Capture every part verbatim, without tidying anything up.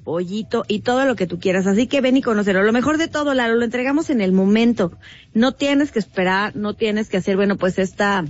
pollito y todo lo que tú quieras. Así que ven y conócelo. Lo mejor de todo, Lalo, lo entregamos en el momento. No tienes que esperar, no tienes que hacer, bueno, pues esta,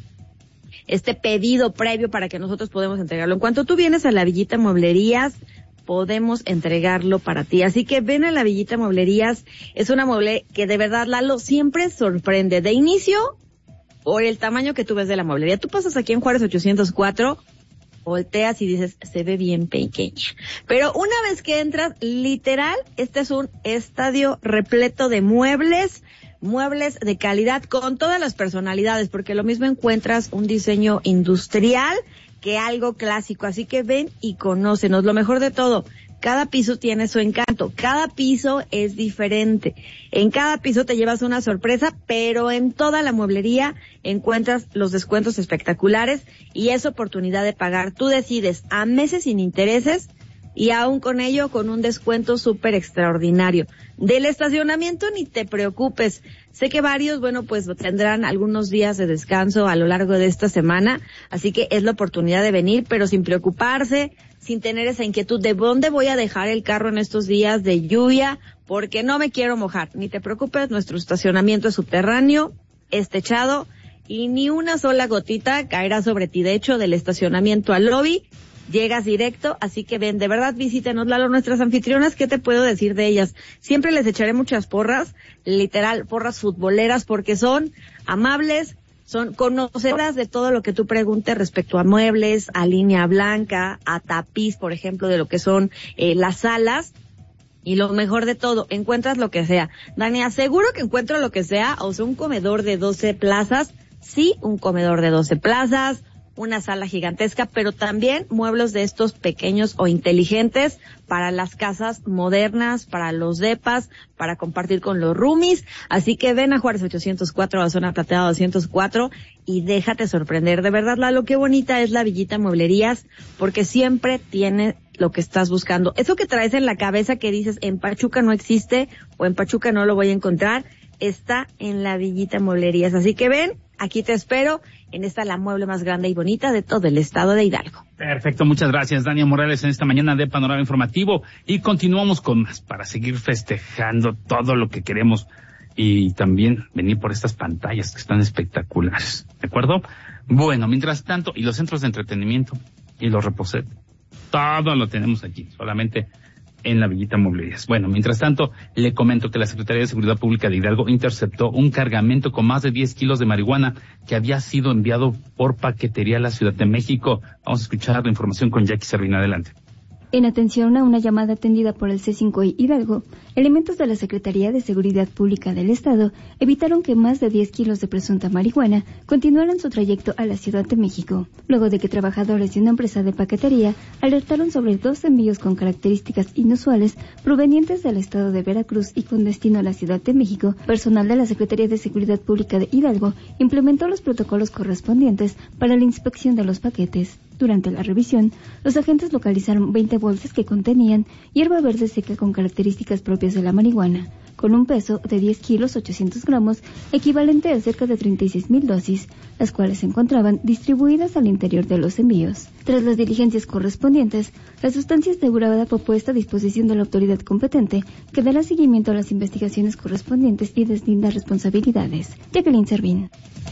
este pedido previo para que nosotros podamos entregarlo. En cuanto tú vienes a la Villita Mueblerías, podemos entregarlo para ti. Así que ven a la Villita Mueblerías. Es una mueble que de verdad, Lalo, siempre sorprende. De inicio, por el tamaño que tú ves de la mueblería. Tú pasas aquí en Juárez ochocientos cuatro, volteas y dices, se ve bien pequeña. Pero una vez que entras, literal, este es un estadio repleto de muebles, muebles de calidad con todas las personalidades, porque lo mismo encuentras un diseño industrial que algo clásico. Así que ven y conócenos. Lo mejor de todo, cada piso tiene su encanto, cada piso es diferente. En cada piso te llevas una sorpresa, pero en toda la mueblería encuentras los descuentos espectaculares y es oportunidad de pagar. Tú decides a meses sin intereses y aún con ello con un descuento súper extraordinario. Del estacionamiento ni te preocupes. Sé que varios, bueno, pues tendrán algunos días de descanso a lo largo de esta semana, así que es la oportunidad de venir, pero sin preocuparse, sin tener esa inquietud de dónde voy a dejar el carro en estos días de lluvia, porque no me quiero mojar. Ni te preocupes, nuestro estacionamiento es subterráneo, es techado y ni una sola gotita caerá sobre ti. De hecho, del estacionamiento al lobby llegas directo, así que ven, de verdad visítenos, Lalo, nuestras anfitrionas. ¿Qué te puedo decir de ellas? Siempre les echaré muchas porras, literal, porras futboleras, porque son amables, son conocedoras de todo lo que tú preguntes respecto a muebles, a línea blanca, a tapiz, por ejemplo, de lo que son eh, las salas. Y lo mejor de todo, encuentras lo que sea. Dani, aseguro que encuentro lo que sea, o sea, un comedor de doce plazas, sí, un comedor de doce plazas, una sala gigantesca, pero también muebles de estos pequeños o inteligentes para las casas modernas, para los depas, para compartir con los roomies. Así que ven a Juárez ochocientos cuatro, a la zona plateada doscientos cuatro y déjate sorprender. De verdad, Lalo, qué bonita es la Villita Mueblerías, porque siempre tiene lo que estás buscando. Eso que traes en la cabeza que dices, en Pachuca no existe o en Pachuca no lo voy a encontrar, está en la Villita Mueblerías. Así que ven, aquí te espero en esta la mueble más grande y bonita de todo el estado de Hidalgo. Perfecto, muchas gracias, Dania Morales, en esta mañana de Panorama Informativo. Y continuamos con más para seguir festejando todo lo que queremos y también venir por estas pantallas que están espectaculares, ¿de acuerdo? Bueno, mientras tanto, y los centros de entretenimiento y los reposet, todo lo tenemos aquí, solamente en la Villita Mueblerías. Bueno, mientras tanto, le comento que la Secretaría de Seguridad Pública de Hidalgo interceptó un cargamento con más de diez kilos de marihuana que había sido enviado por paquetería a la Ciudad de México. Vamos a escuchar la información con Jackie Servín. Adelante. En atención a una llamada atendida por el C cinco I Hidalgo, elementos de la Secretaría de Seguridad Pública del Estado evitaron que más de diez kilos de presunta marihuana continuaran su trayecto a la Ciudad de México, luego de que trabajadores de una empresa de paquetería alertaron sobre dos envíos con características inusuales provenientes del estado de Veracruz y con destino a la Ciudad de México. Personal de la Secretaría de Seguridad Pública de Hidalgo implementó los protocolos correspondientes para la inspección de los paquetes. Durante la revisión, los agentes localizaron veinte bolsas que contenían hierba verde seca con características propias de la marihuana, con un peso de diez kilos ochocientos gramos, equivalente a cerca de treinta y seis mil dosis, las cuales se encontraban distribuidas al interior de los envíos. Tras las diligencias correspondientes, la sustancia asegurada fue puesta a disposición de la autoridad competente, que dará seguimiento a las investigaciones correspondientes y deslinda responsabilidades. Jacqueline Servín.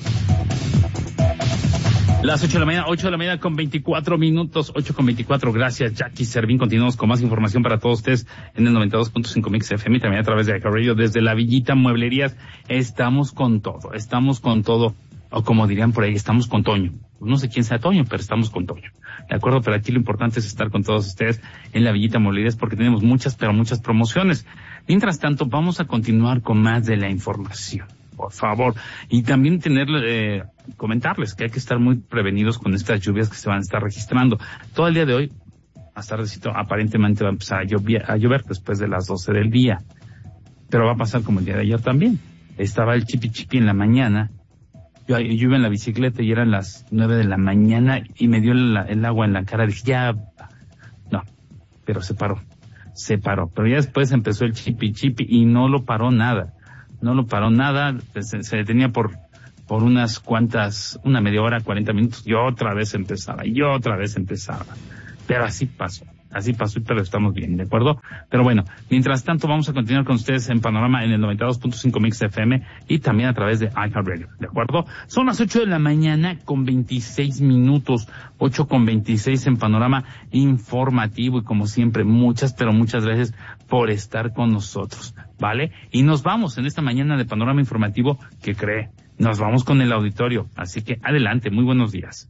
Las ocho de la mañana, ocho de la mañana con veinticuatro minutos, ocho con veinticuatro. Gracias, Jackie Servín. Continuamos con más información para todos ustedes en el noventa y dos punto cinco Mix F M y también a través de Acá Radio desde la Villita Mueblerías. Estamos con todo, estamos con todo, o como dirían por ahí, estamos con Toño. No sé quién sea Toño, pero estamos con Toño. ¿De acuerdo? Pero aquí lo importante es estar con todos ustedes en la Villita Mueblerías porque tenemos muchas, pero muchas promociones. Mientras tanto, vamos a continuar con más de la información. Por favor, y también tener, eh, comentarles que hay que estar muy prevenidos con estas lluvias que se van a estar registrando. Todo el día de hoy, más tardecito, aparentemente va a empezar a llover, a llover después de las doce del día. Pero va a pasar como el día de ayer también. Estaba el chipi chipi en la mañana, yo, yo iba en la bicicleta y eran las nueve de la mañana y me dio el, el agua en la cara. Dije, ya, no, pero se paró, se paró. Pero ya después empezó el chipi chipi y no lo paró nada. No lo paró nada, se, se detenía por por unas cuantas, una media hora, cuarenta minutos, y otra vez empezaba, y otra vez empezaba. Pero así pasó. Así pasó, pero estamos bien, ¿de acuerdo? Pero bueno, mientras tanto vamos a continuar con ustedes en Panorama en el noventa y dos punto cinco Mix F M y también a través de iHeartRadio, ¿de acuerdo? Son las ocho de la mañana con veintiséis minutos, ocho con veintiséis en Panorama Informativo y como siempre, muchas, pero muchas gracias por estar con nosotros, ¿vale? Y nos vamos en esta mañana de Panorama Informativo, que cree, nos vamos con el auditorio, así que adelante, muy buenos días.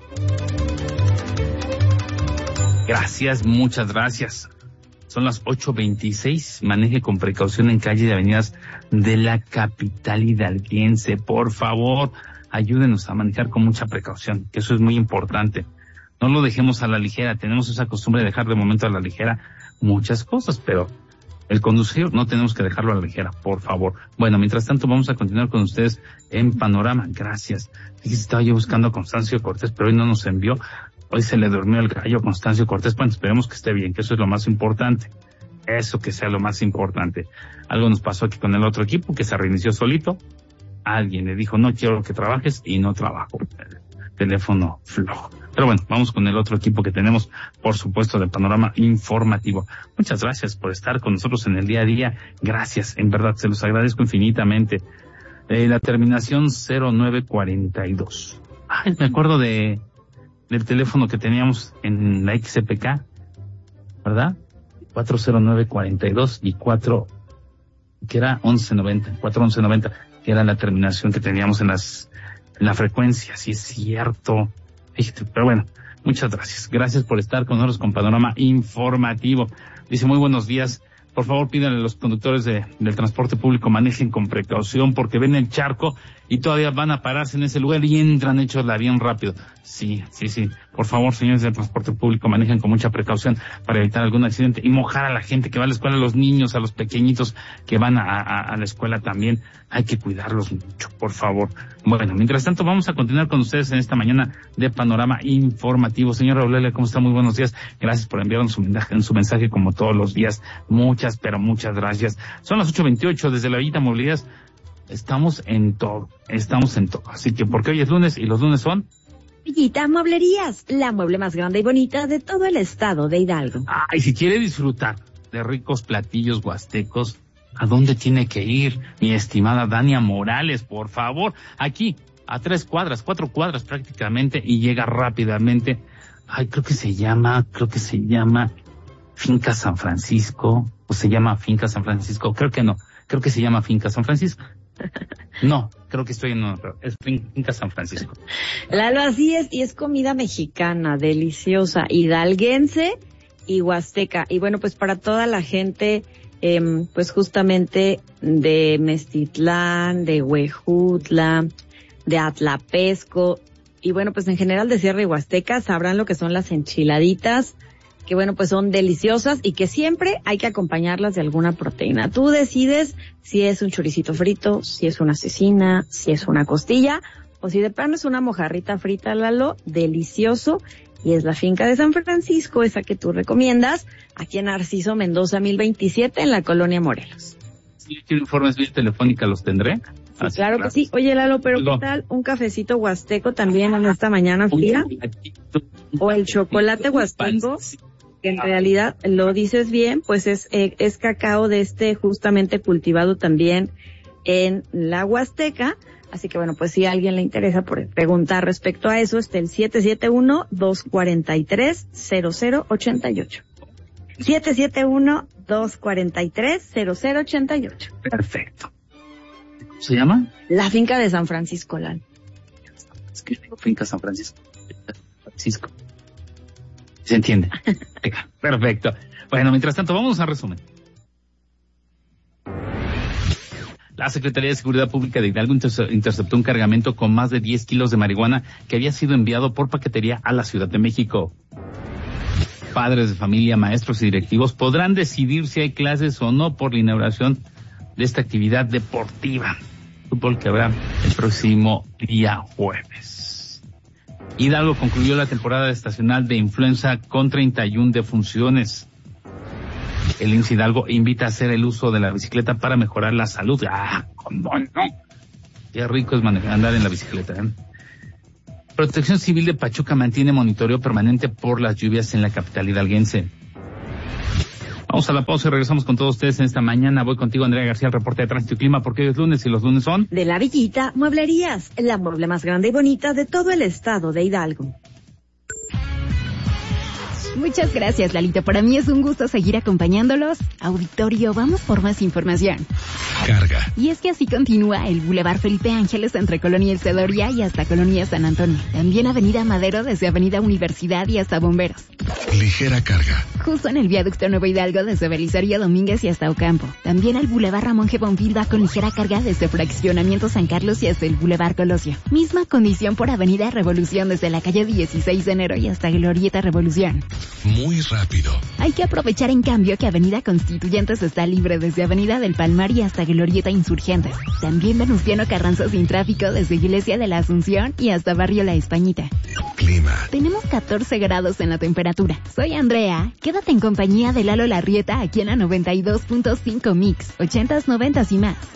Gracias, muchas gracias. Son las ocho veintiséis. Maneje con precaución en calles y avenidas de la capital hidalguense. Por favor, ayúdenos a manejar con mucha precaución, que eso es muy importante. No lo dejemos a la ligera. Tenemos esa costumbre de dejar de momento a la ligera muchas cosas, pero el conducir no tenemos que dejarlo a la ligera, por favor. Bueno, mientras tanto vamos a continuar con ustedes en Panorama. Gracias. Fíjese, estaba yo buscando a Constancio Cortés, pero hoy no nos envió. Hoy se le durmió el gallo a Constancio Cortés. Bueno, esperemos que esté bien, que eso es lo más importante. Eso que sea lo más importante. Algo nos pasó aquí con el otro equipo que se reinició solito. Alguien le dijo, no quiero que trabajes y no trabajo. El teléfono flojo. Pero bueno, vamos con el otro equipo que tenemos, por supuesto, de Panorama Informativo. Muchas gracias por estar con nosotros en el día a día. Gracias, en verdad, se los agradezco infinitamente. Eh, la terminación cero nueve cuarenta y dos. Ay, me acuerdo de... del teléfono que teníamos en la X C P K, ¿verdad? cuatro cero nueve cuarenta y dos y cuatro, que era once noventa, cuatro once noventa, que era la terminación que teníamos en las, en la frecuencia, sí es cierto. Fíjate, pero bueno, muchas gracias. Gracias por estar con nosotros con Panorama Informativo. Dice, muy buenos días. Por favor, pídanle a los conductores de, del transporte público, manejen con precaución porque ven el charco y todavía van a pararse en ese lugar y entran hechos la bien rápido. Sí, sí, sí. Por favor, señores del transporte público, manejen con mucha precaución para evitar algún accidente y mojar a la gente que va a la escuela, a los niños, a los pequeñitos que van a, a, a la escuela también. Hay que cuidarlos mucho, por favor. Bueno, mientras tanto, vamos a continuar con ustedes en esta mañana de Panorama Informativo. Señora Aurelia, ¿cómo está? Muy buenos días. Gracias por enviarnos su mensaje, en su mensaje como todos los días. Muchas, pero muchas gracias. Son las ocho veintiocho desde la Villita Movilidad. Estamos en todo, estamos en todo. Así que porque hoy es lunes y los lunes son... Villita Mueblerías, la mueble más grande y bonita de todo el estado de Hidalgo. Ah, y si quiere disfrutar de ricos platillos huastecos, ¿a dónde tiene que ir, mi estimada Dania Morales? Por favor, aquí, a tres cuadras, cuatro cuadras prácticamente, y llega rápidamente. Ay, creo que se llama, creo que se llama Finca San Francisco, o se llama Finca San Francisco, creo que no, creo que se llama Finca San Francisco. No, creo que estoy en otro, es Finca San Francisco. Lalo, así es, y es comida mexicana, deliciosa, hidalguense y huasteca. Y bueno, pues para toda la gente, eh, pues justamente de Mestitlán, de Huejutla, de Atlapesco, y bueno, pues en general de Sierra y Huasteca sabrán lo que son las enchiladitas, que bueno, pues son deliciosas y que siempre hay que acompañarlas de alguna proteína. Tú decides si es un choricito frito, si es una cecina, si es una costilla, o si de plano es una mojarrita frita, Lalo, delicioso. Y es la Finca de San Francisco, esa que tú recomiendas, aquí en Narciso Mendoza mil veintisiete, en la Colonia Morelos. Si quiero informes vía telefónica, ¿los tendré? Sí, Así, claro, claro que sí. Oye, Lalo, pero ¿qué tal un cafecito huasteco también en esta mañana fría? O el chocolate huasteco, que en realidad, lo dices bien, pues es eh, es cacao de este justamente cultivado también en la Huasteca. Así que bueno, pues si a alguien le interesa por preguntar respecto a eso, está el siete siete uno, dos cuatro tres, cero cero ocho ocho. siete siete uno, dos cuatro tres, cero cero ocho ocho. Perfecto. ¿Cómo se llama? La Finca de San Francisco, Lalo. Es que digo Finca San Francisco. Francisco. ¿Se entiende? Perfecto. Bueno, mientras tanto, vamos a resumen. La Secretaría de Seguridad Pública de Hidalgo interceptó un cargamento con más de diez kilos de marihuana que había sido enviado por paquetería a la Ciudad de México. Padres de familia, maestros y directivos podrán decidir si hay clases o no por la inauguración de esta actividad deportiva. Fútbol que habrá el próximo día jueves. Hidalgo concluyó la temporada estacional de influenza con treinta y una defunciones. El I M S S Hidalgo invita a hacer el uso de la bicicleta para mejorar la salud. ¡Ah, cómo no! Qué rico es manejar, andar en la bicicleta, ¿eh? Protección Civil de Pachuca mantiene monitoreo permanente por las lluvias en la capital hidalguense. Vamos a la pausa y regresamos con todos ustedes en esta mañana. Voy contigo, Andrea García, al reporte de tránsito y clima, porque hoy es lunes y los lunes son... De La Villita Mueblerías, la mueble más grande y bonita de todo el estado de Hidalgo. Muchas gracias, Lalito. Para mí es un gusto seguir acompañándolos. Auditorio, vamos por más información. Carga. Y es que así continúa el Boulevard Felipe Ángeles entre Colonia El Cedoria y hasta Colonia San Antonio. También Avenida Madero desde Avenida Universidad y hasta Bomberos. Ligera carga. Justo en el viaducto Nuevo Hidalgo desde Belisario Domínguez y hasta Ocampo. También el Boulevard Ramón G. Bonfil va con ligera carga desde Fraccionamiento San Carlos y hasta el Boulevard Colosio. Misma condición por Avenida Revolución desde la calle dieciséis de enero y hasta Glorieta Revolución. Muy rápido. Hay que aprovechar en cambio que Avenida Constituyentes está libre desde Avenida del Palmar y hasta Glorieta Insurgentes. También Venustiano Carranza sin tráfico desde Iglesia de la Asunción y hasta Barrio La Españita. Clima. Tenemos catorce grados en la temperatura. Soy Andrea. Quédate en compañía de Lalo Larrieta aquí en la noventa y dos punto cinco Mix. ochentas, noventas y más.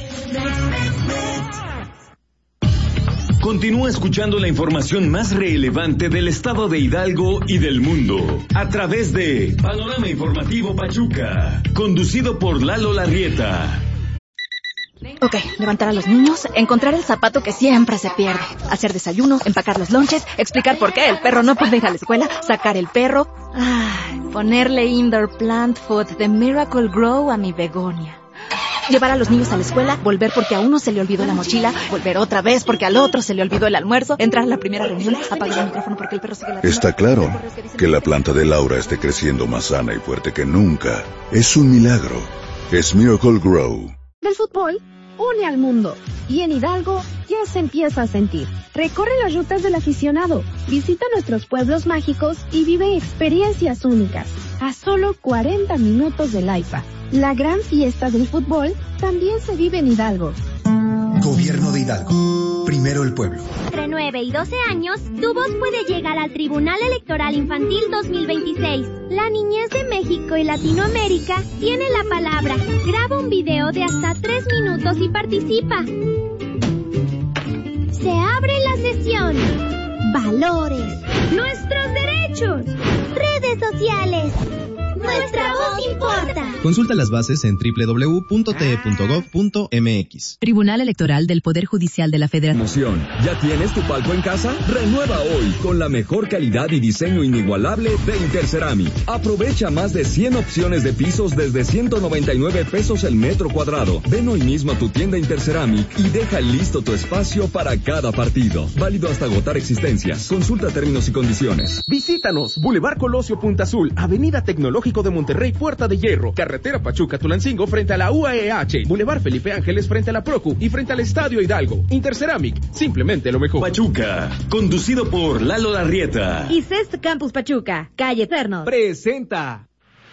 Continúa escuchando la información más relevante del estado de Hidalgo y del mundo a través de Panorama Informativo Pachuca, conducido por Lalo Larrieta. Ok, levantar a los niños, encontrar el zapato que siempre se pierde, hacer desayuno, empacar los lonches, explicar por qué el perro no puede ir a la escuela, sacar el perro, ay, ponerle indoor plant food de Miracle Grow a mi begonia. Llevar a los niños a la escuela, volver porque a uno se le olvidó la mochila, volver otra vez porque al otro se le olvidó el almuerzo, entrar a la primera reunión, apagar el micrófono porque el perro sigue la... Está claro que la planta de Laura esté creciendo más sana y fuerte que nunca. Es un milagro. Es Miracle Grow. Del fútbol une al mundo y en Hidalgo ya se empieza a sentir. Recorre las rutas del aficionado, visita nuestros pueblos mágicos y vive experiencias únicas a solo cuarenta minutos del AIFA. La gran fiesta del fútbol también se vive en Hidalgo. Gobierno de Hidalgo. Primero el pueblo. Entre nueve y doce años, tu voz puede llegar al Tribunal Electoral Infantil dos mil veintiséis. La niñez de México y Latinoamérica tiene la palabra. Graba un video de hasta tres minutos y participa. Se abre la sesión. Valores. Nuestros derechos. Redes sociales. Nuestra voz importa. Consulta las bases en doble u doble u doble u punto t e punto gov punto m x. Tribunal Electoral del Poder Judicial de la Federación. ¿Ya tienes tu palco en casa? Renueva hoy con la mejor calidad y diseño inigualable de Interceramic. Aprovecha más de cien opciones de pisos desde ciento noventa y nueve pesos el metro cuadrado. Ven hoy mismo a tu tienda Interceramic y deja listo tu espacio para cada partido. Válido hasta agotar existencias. Consulta términos y condiciones. Visítanos, Boulevard Colosio Punta Azul, Avenida Tecnológica de Monterrey, Puerta de Hierro, Carretera Pachuca-Tulancingo frente a la U A E H, Boulevard Felipe Ángeles frente a la Procu y frente al Estadio Hidalgo. Interceramic, simplemente lo mejor. Pachuca, conducido por Lalo Larrieta. Y C E S T Campus Pachuca, calle Cernos. Presenta.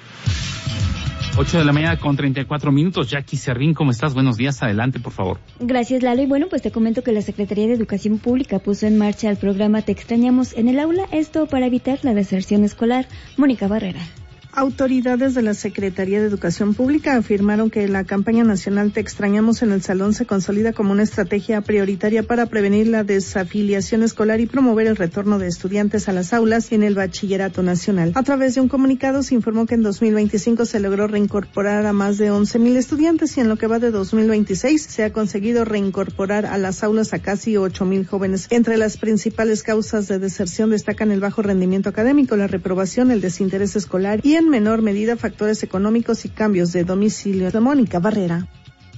ocho de la mañana con treinta y cuatro minutos. Jackie Serrín, ¿cómo estás? Buenos días, adelante, por favor. Gracias, Lalo. Y bueno, pues te comento que la Secretaría de Educación Pública puso en marcha el programa Te Extrañamos en el Aula, esto para evitar la deserción escolar. Mónica Barrera. Autoridades de la Secretaría de Educación Pública afirmaron que la campaña nacional Te Extrañamos en el Salón se consolida como una estrategia prioritaria para prevenir la desafiliación escolar y promover el retorno de estudiantes a las aulas y en el bachillerato nacional. A través de un comunicado se informó que en dos mil veinticinco se logró reincorporar a más de once mil estudiantes y en lo que va de dos mil veintiséis se ha conseguido reincorporar a las aulas a casi ocho mil jóvenes. Entre las principales causas de deserción destacan el bajo rendimiento académico, la reprobación, el desinterés escolar y en menor medida factores económicos y cambios de domicilio. De Mónica Barrera.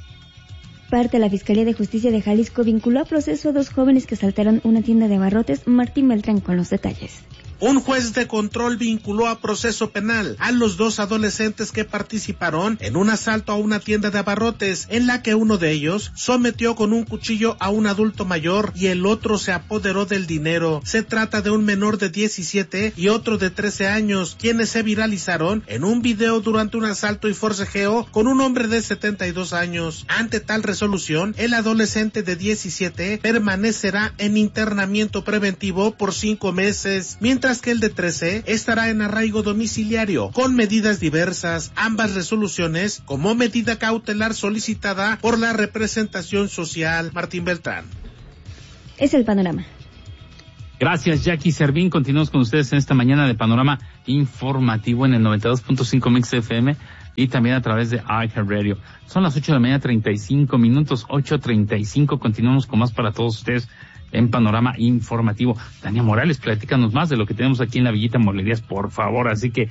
Parte de la Fiscalía de Justicia de Jalisco vinculó a proceso a dos jóvenes que asaltaron una tienda de abarrotes. Martín Beltrán con los detalles. Un juez de control vinculó a proceso penal a los dos adolescentes que participaron en un asalto a una tienda de abarrotes, en la que uno de ellos sometió con un cuchillo a un adulto mayor y el otro se apoderó del dinero. Se trata de un menor de diecisiete y otro de trece años, quienes se viralizaron en un video durante un asalto y forcejeo con un hombre de setenta y dos años. Ante tal resolución, el adolescente de diecisiete permanecerá en internamiento preventivo por cinco meses, mientras que el de trece estará en arraigo domiciliario con medidas diversas, ambas resoluciones como medida cautelar solicitada por la representación social. Martín Beltrán. Es el panorama. Gracias, Jackie Servín. Continuamos con ustedes en esta mañana de Panorama Informativo en el noventa y dos punto cinco Mix F M y también a través de iHeartRadio. Son las ocho de la mañana, treinta y cinco minutos, ocho treinta y cinco. Continuamos con más para todos ustedes en Panorama Informativo. Tania Morales, platícanos más de lo que tenemos aquí en la Villita Mueblerías, por favor. Así que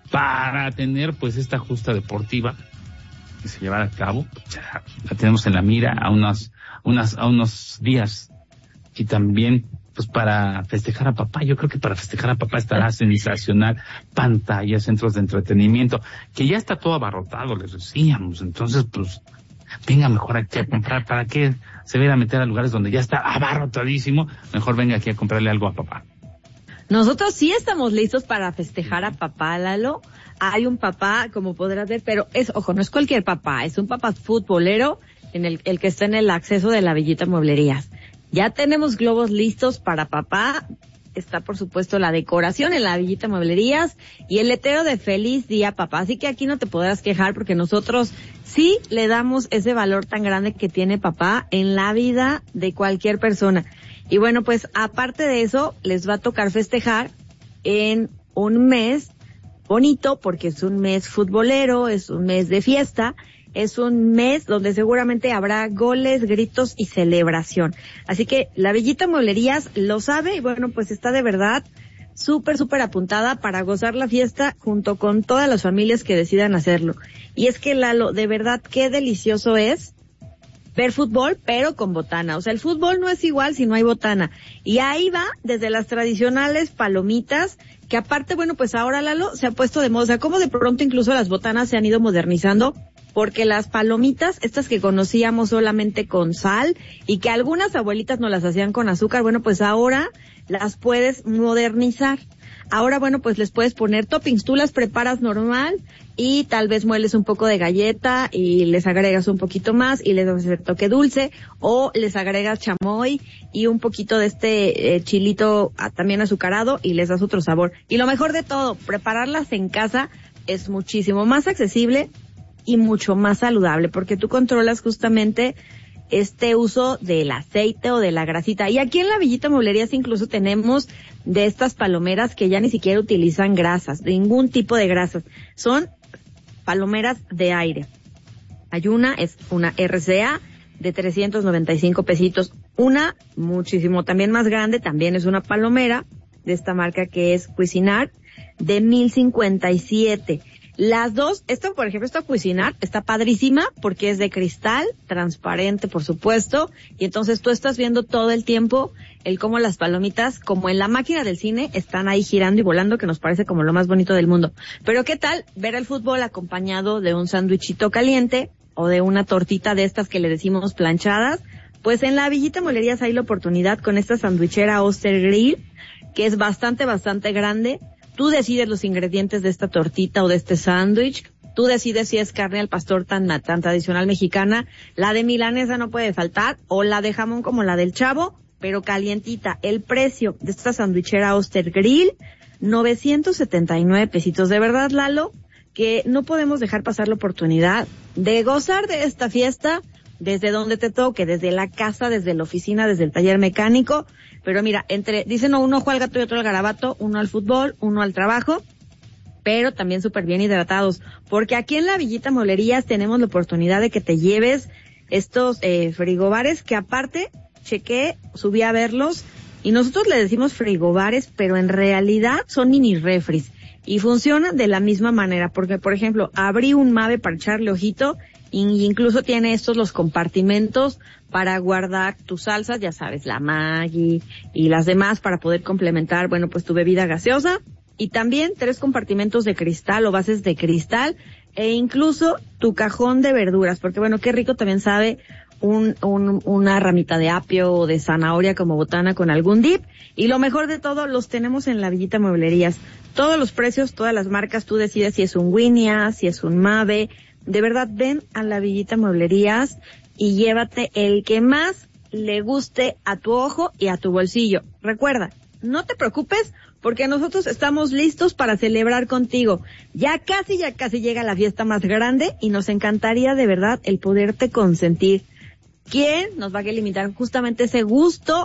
para tener pues esta justa deportiva que se llevará a cabo, ya la tenemos en la mira a unas, unas, a unos días, y también pues para festejar a papá. Yo creo que para festejar a papá estará sensacional. Pantallas, centros de entretenimiento, que ya está todo abarrotado, les decíamos. Entonces, pues, venga mejor aquí a comprar. ¿Para qué se va a ir a meter a lugares donde ya está abarrotadísimo? Mejor venga aquí a comprarle algo a papá. Nosotros sí estamos listos para festejar a papá, Lalo. Hay un papá, como podrás ver, pero es, ojo, no es cualquier papá, es un papá futbolero en el, el que está en el acceso de la Villita Mueblerías. Ya tenemos globos listos para papá. Está, por supuesto, la decoración en la Villita Mueblerías y el letrero de Feliz Día Papá. Así que aquí no te podrás quejar porque nosotros sí le damos ese valor tan grande que tiene papá en la vida de cualquier persona. Y bueno, pues aparte de eso, les va a tocar festejar en un mes bonito porque es un mes futbolero, es un mes de fiesta. Es un mes donde seguramente habrá goles, gritos y celebración. Así que la Villita Mueblerías lo sabe y bueno, pues está de verdad súper, súper apuntada para gozar la fiesta junto con todas las familias que decidan hacerlo. Y es que, Lalo, de verdad, qué delicioso es ver fútbol, pero con botana. O sea, el fútbol no es igual si no hay botana. Y ahí va desde las tradicionales palomitas, que aparte, bueno, pues ahora, Lalo, se ha puesto de moda. O sea, como de pronto incluso las botanas se han ido modernizando, porque las palomitas, estas que conocíamos solamente con sal y que algunas abuelitas nos las hacían con azúcar, bueno, pues ahora las puedes modernizar. Ahora, bueno, pues les puedes poner toppings. Tú las preparas normal y tal vez mueles un poco de galleta y les agregas un poquito más y les das el toque dulce, o les agregas chamoy y un poquito de este eh, chilito ah, también azucarado y les das otro sabor. Y lo mejor de todo, prepararlas en casa es muchísimo más accesible y mucho más saludable, porque tú controlas justamente este uso del aceite o de la grasita. Y aquí en la Villita Mueblerías incluso tenemos de estas palomeras que ya ni siquiera utilizan grasas, ningún tipo de grasas. Son palomeras de aire. Hay una, es una R C A de trescientos noventa y cinco pesitos. Una muchísimo también más grande, también es una palomera de esta marca que es Cuisinart, de mil cincuenta y siete. Las dos, esta por ejemplo, esta Cuisinart está padrísima porque es de cristal, transparente por supuesto, y entonces tú estás viendo todo el tiempo el cómo las palomitas, como en la máquina del cine, están ahí girando y volando, que nos parece como lo más bonito del mundo. Pero ¿qué tal ver el fútbol acompañado de un sándwichito caliente o de una tortita de estas que le decimos planchadas? Pues en la Villita Mueblerías hay la oportunidad con esta sandwichera Oster Grill, que es bastante, bastante grande. Tú decides los ingredientes de esta tortita o de este sándwich. Tú decides si es carne al pastor tan, tan tradicional mexicana. La de milanesa no puede faltar, o la de jamón como la del Chavo, pero calientita. El precio de esta sandwichera Oster Grill, novecientos setenta y nueve pesitos. De verdad, Lalo, que no podemos dejar pasar la oportunidad de gozar de esta fiesta desde donde te toque, desde la casa, desde la oficina, desde el taller mecánico. Pero mira, entre, dicen no, uno ojo al gato y otro al garabato, uno al fútbol, uno al trabajo, pero también súper bien hidratados, porque aquí en la Villita Mueblerías tenemos la oportunidad de que te lleves estos eh, frigobares, que aparte, chequé, subí a verlos, y nosotros le decimos frigobares, pero en realidad son mini refris, y funcionan de la misma manera, porque por ejemplo, abrí un Mave para echarle ojito, y incluso tiene estos los compartimentos para guardar tus salsas, ya sabes, la Maggi y las demás, para poder complementar, bueno, pues tu bebida gaseosa. Y también tres compartimentos de cristal o bases de cristal, e incluso tu cajón de verduras, porque bueno, qué rico también sabe un, un, una ramita de apio o de zanahoria como botana con algún dip. Y lo mejor de todo, los tenemos en la Villita Mueblerías. Todos los precios, todas las marcas, tú decides si es un Winia, si es un Mave. De verdad, ven a la Villita Mueblerías y llévate el que más le guste a tu ojo y a tu bolsillo. Recuerda, no te preocupes, porque nosotros estamos listos para celebrar contigo. Ya casi, ya casi llega la fiesta más grande y nos encantaría de verdad el poderte consentir. ¿Quién nos va a limitar justamente ese gusto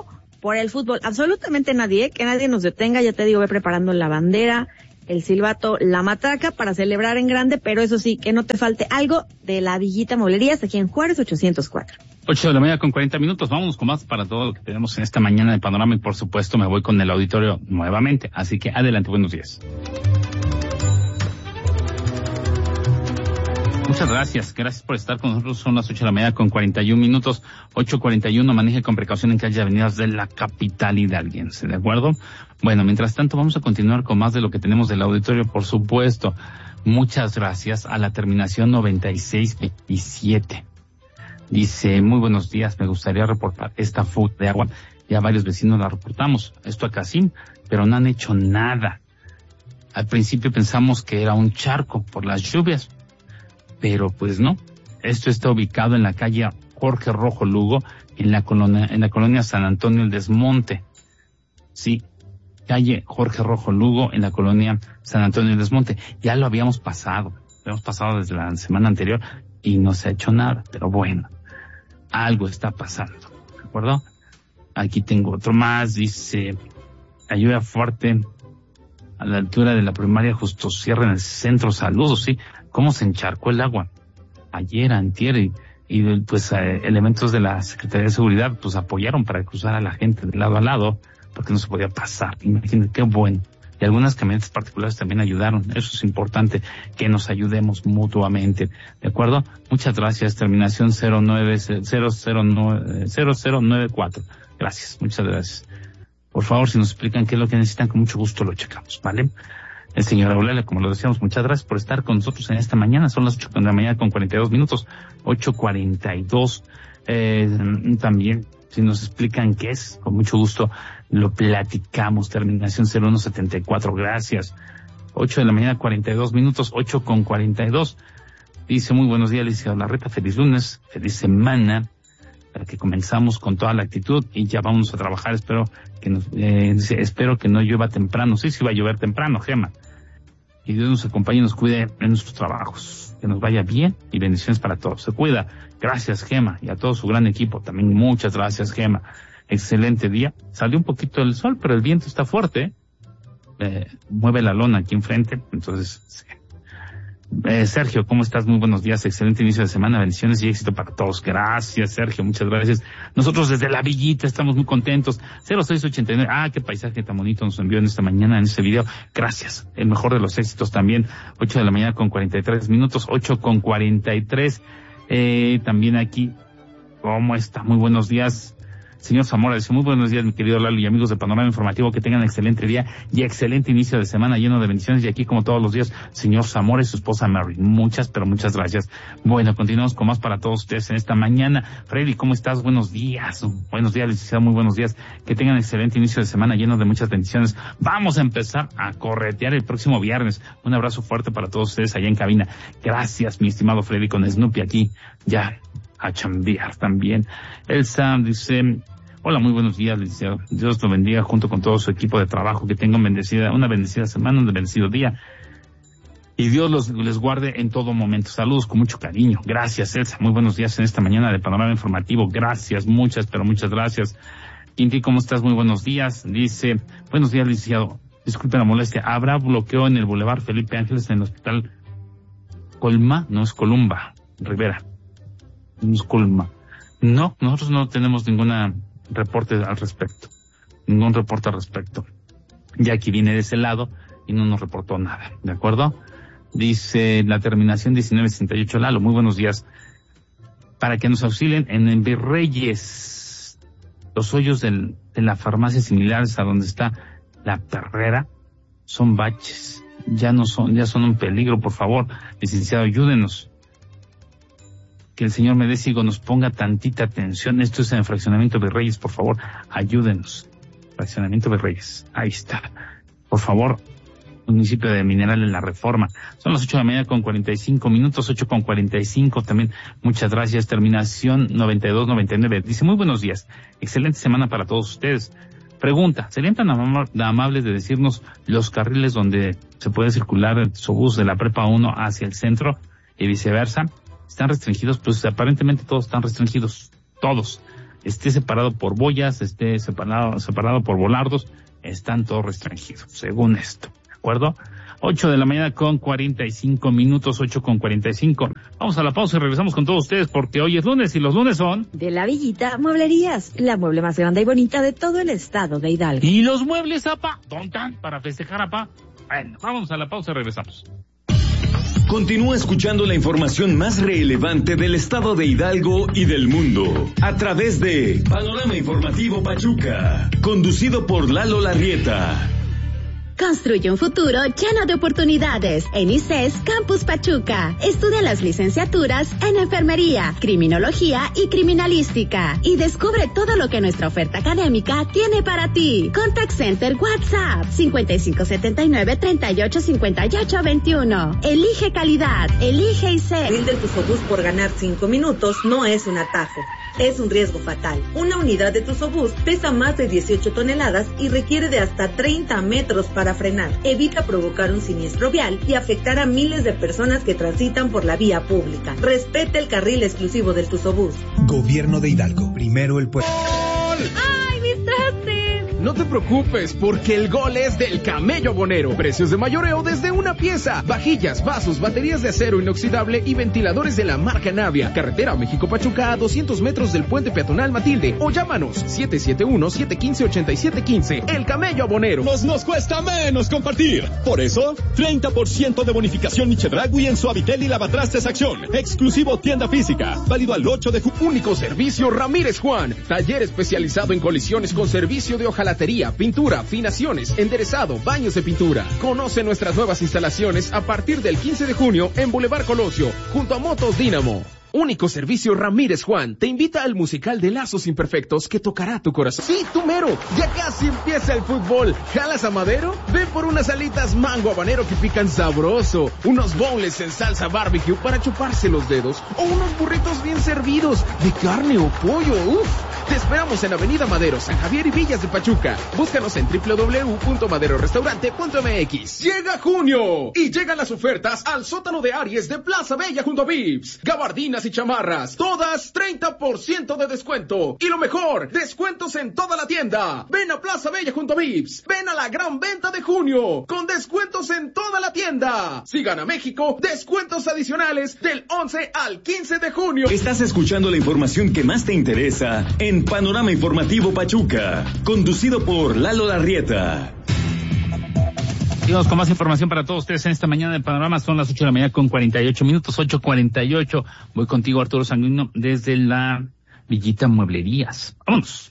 por el fútbol. Absolutamente nadie, ¿eh? Que nadie nos detenga. Ya te digo, ve preparando la bandera, el silbato, la matraca para celebrar en grande, pero eso sí, que no te falte algo de la Villita Mueblerías aquí en Juárez ochocientos cuatro. ocho de la mañana con cuarenta minutos, vámonos con más para todo lo que tenemos en esta mañana de Panorama y por supuesto me voy con el auditorio nuevamente, así que adelante, buenos días. Muchas gracias, gracias por estar con nosotros, son las ocho de la mañana con cuarenta y un minutos, ocho cuarenta y uno, maneje con precaución en calles y avenidas de la capital hidalguense, ¿de acuerdo? Bueno, mientras tanto vamos a continuar con más de lo que tenemos del auditorio, por supuesto. Muchas gracias a la terminación noventa y seis veintisiete. Dice, muy buenos días, me gustaría reportar esta fuga de agua. Ya varios vecinos la reportamos, esto acá sí, pero no han hecho nada. Al principio pensamos que era un charco por las lluvias, pero pues no. Esto está ubicado en la calle Jorge Rojo Lugo, en la colonia, en la colonia San Antonio el Desmonte. Sí, calle Jorge Rojo Lugo, en la colonia San Antonio el Desmonte. Ya lo habíamos pasado, lo habíamos pasado desde la semana anterior y no se ha hecho nada, pero bueno, algo está pasando, ¿de acuerdo? Aquí tengo otro más, dice, la lluvia fuerte a la altura de la primaria Justo Sierra en el centro, saludos, sí. ¿Cómo se encharcó el agua? Ayer, antier, y, y pues eh, elementos de la Secretaría de Seguridad pues apoyaron para cruzar a la gente de lado a lado, porque no se podía pasar. Imagínate, qué bueno. Y algunas camionetas particulares también ayudaron. Eso es importante, que nos ayudemos mutuamente. ¿De acuerdo? Muchas gracias. Terminación cero nueve cero cero nueve cero cero nueve cuatro. Gracias, muchas gracias. Por favor, si nos explican qué es lo que necesitan, con mucho gusto lo checamos, ¿vale? El señor Aurelia, como lo decíamos, muchas gracias por estar con nosotros en esta mañana. Son las ocho de la mañana con cuarenta y dos minutos, ocho cuarenta y dos. Eh, también, si nos explican qué es, con mucho gusto lo platicamos. Terminación cero uno setenta y cuatro, gracias. ocho de la mañana, cuarenta y dos minutos, ocho con cuarenta y dos. Dice, muy buenos días, Alicia Larreta, feliz lunes, feliz semana, para que comenzamos con toda la actitud y ya vamos a trabajar. Espero que nos, eh, espero que no llueva temprano. Sí, sí va a llover temprano, Gema. Y Dios nos acompañe y nos cuide en nuestros trabajos. Que nos vaya bien y bendiciones para todos. Se cuida. Gracias, Gema, y a todo su gran equipo. También muchas gracias, Gema. Excelente día. Salió un poquito el sol, pero el viento está fuerte. Eh, mueve la lona aquí enfrente. Entonces, sí. Eh, Sergio, ¿cómo estás? Muy buenos días, excelente inicio de semana, bendiciones y éxito para todos. Gracias, Sergio, muchas gracias. Nosotros desde la Villita estamos muy contentos. cero seis ochenta y nueve, ah, qué paisaje tan bonito nos envió en esta mañana, en este video. Gracias, el mejor de los éxitos también. ocho de la mañana con cuarenta y tres minutos, ocho con cuarenta y tres. Eh, también aquí, ¿cómo está? Muy buenos días. Señor Zamora dice, muy buenos días, mi querido Lalo y amigos de Panorama Informativo, que tengan excelente día y excelente inicio de semana lleno de bendiciones. Y aquí, como todos los días, señor Zamora y su esposa Mary. Muchas, pero muchas gracias. Bueno, continuamos con más para todos ustedes en esta mañana. Freddy, ¿cómo estás? Buenos días. Buenos días, licenciado, muy buenos días. Que tengan excelente inicio de semana lleno de muchas bendiciones. Vamos a empezar a corretear el próximo viernes. Un abrazo fuerte para todos ustedes allá en cabina. Gracias, mi estimado Freddy, con Snoopy aquí. Ya a chambear también. Elsa dice, hola, muy buenos días, licenciado. Dios lo bendiga junto con todo su equipo de trabajo. Que tengan bendecida, una bendecida semana, un bendecido día. Y Dios los, les guarde en todo momento. Saludos con mucho cariño. Gracias, Elsa. Muy buenos días en esta mañana de Panorama Informativo. Gracias, muchas, pero muchas gracias. Quinti, ¿cómo estás? Muy buenos días. Dice, buenos días, licenciado. Disculpe la molestia. ¿Habrá bloqueo en el Boulevard Felipe Ángeles en el Hospital Colma? No es Columba, Rivera. No es Colma. No, nosotros no tenemos ninguna reporte al respecto, ningún reporte al respecto. Ya aquí viene de ese lado y no nos reportó nada, ¿de acuerdo? Dice la terminación diecinueve sesenta y ocho, Lalo, muy buenos días. Para que nos auxilien en Virreyes, los hoyos del, de la farmacia similares a donde está la perrera son baches, ya no son, ya son un peligro, por favor, licenciado, ayúdenos. Que el señor Medesigo nos ponga tantita atención. Esto es en Fraccionamiento Virreyes, por favor, ayúdenos. Fraccionamiento Virreyes, ahí está. Por favor, municipio de Mineral en la Reforma. Son las ocho de la mañana con cuarenta y cinco minutos, ocho con cuarenta y cinco también. Muchas gracias. Terminación noventa y dos noventa y nueve. Dice, muy buenos días. Excelente semana para todos ustedes. Pregunta, ¿serían tan am- amables de decirnos los carriles donde se puede circular el autobús de la Prepa uno hacia el centro y viceversa? ¿Están restringidos? Pues aparentemente todos están restringidos, todos. esté separado por boyas, esté separado, separado por volardos, están todos restringidos, según esto, ¿de acuerdo? ocho de la mañana con cuarenta y cinco minutos, ocho con cuarenta y cinco. Vamos a la pausa y regresamos con todos ustedes porque hoy es lunes y los lunes son... De la Villita Mueblerías, la mueble más grande y bonita de todo el estado de Hidalgo. ¿Y los muebles, apa? ¿Dónde están para festejar, apa? Bueno, vamos a la pausa y regresamos. Continúa escuchando la información más relevante del estado de Hidalgo y del mundo a través de Panorama Informativo Pachuca, conducido por Lalo Larrieta. Construye un futuro lleno de oportunidades en I C E S Campus Pachuca. Estudia las licenciaturas en Enfermería, Criminología y Criminalística. Y descubre todo lo que nuestra oferta académica tiene para ti. Contact Center WhatsApp cincuenta y cinco setenta y nueve treinta y ocho cincuenta y ocho veintiuno. Elige calidad, elige I C E S. Rinde el Tuzobús por ganar cinco minutos no es un atajo. Es un riesgo fatal. Una unidad de Tuzobús pesa más de dieciocho toneladas y requiere de hasta treinta metros para frenar. Evita provocar un siniestro vial y afectar a miles de personas que transitan por la vía pública. Respete el carril exclusivo del Tuzobús. Gobierno de Hidalgo. Primero el pueblo. ¡Ay, mis trastes! No te preocupes, porque el gol es del Camello Bonero. Precios de mayoreo desde una pieza. Vajillas, vasos, baterías de acero inoxidable y ventiladores de la marca Navia. Carretera México-Pachuca a doscientos metros del puente peatonal Matilde. O llámanos siete siete uno, siete uno cinco, ocho siete uno cinco. El Camello Bonero. Nos nos cuesta menos compartir. Por eso, treinta por ciento de bonificación y Chedragui en Suavitel y Lavatrastes Acción. Exclusivo tienda física. Válido al ocho de julio. Único servicio Ramírez Juan. Taller especializado en colisiones con servicio de hojalatería, pintura, afinaciones, enderezado, baños de pintura. Conoce nuestras nuevas instalaciones a partir del quince de junio en Boulevard Colosio, junto a Motos Dínamo. Único servicio Ramírez Juan te invita al musical de Lazos Imperfectos que tocará tu corazón. Sí, tú mero, ya casi empieza el fútbol. ¿Jalas a Madero? Ve por unas alitas mango habanero que pican sabroso, unos bowls en salsa barbecue para chuparse los dedos o unos burritos bien servidos de carne o pollo. Uf, te esperamos en Avenida Madero, San Javier y Villas de Pachuca. Búscanos en doble u doble u doble u punto madero restaurante punto m x. Llega junio y llegan las ofertas al sótano de Aries de Plaza Bella junto a Vips. Gabardinas y chamarras, todas treinta por ciento de descuento. Y lo mejor, descuentos en toda la tienda. Ven a Plaza Bella junto a Vips. Ven a la gran venta de junio, con descuentos en toda la tienda. Si gana México, descuentos adicionales del once al quince de junio. Estás escuchando la información que más te interesa en Panorama Informativo Pachuca, conducido por Lalo Larrieta. Seguimos con más información para todos ustedes en esta mañana de Panorama. Son las ocho de la mañana con cuarenta y ocho minutos, ocho cuarenta y ocho. Voy contigo, Arturo Sanguino, desde la Villita Mueblerías. ¡Vámonos!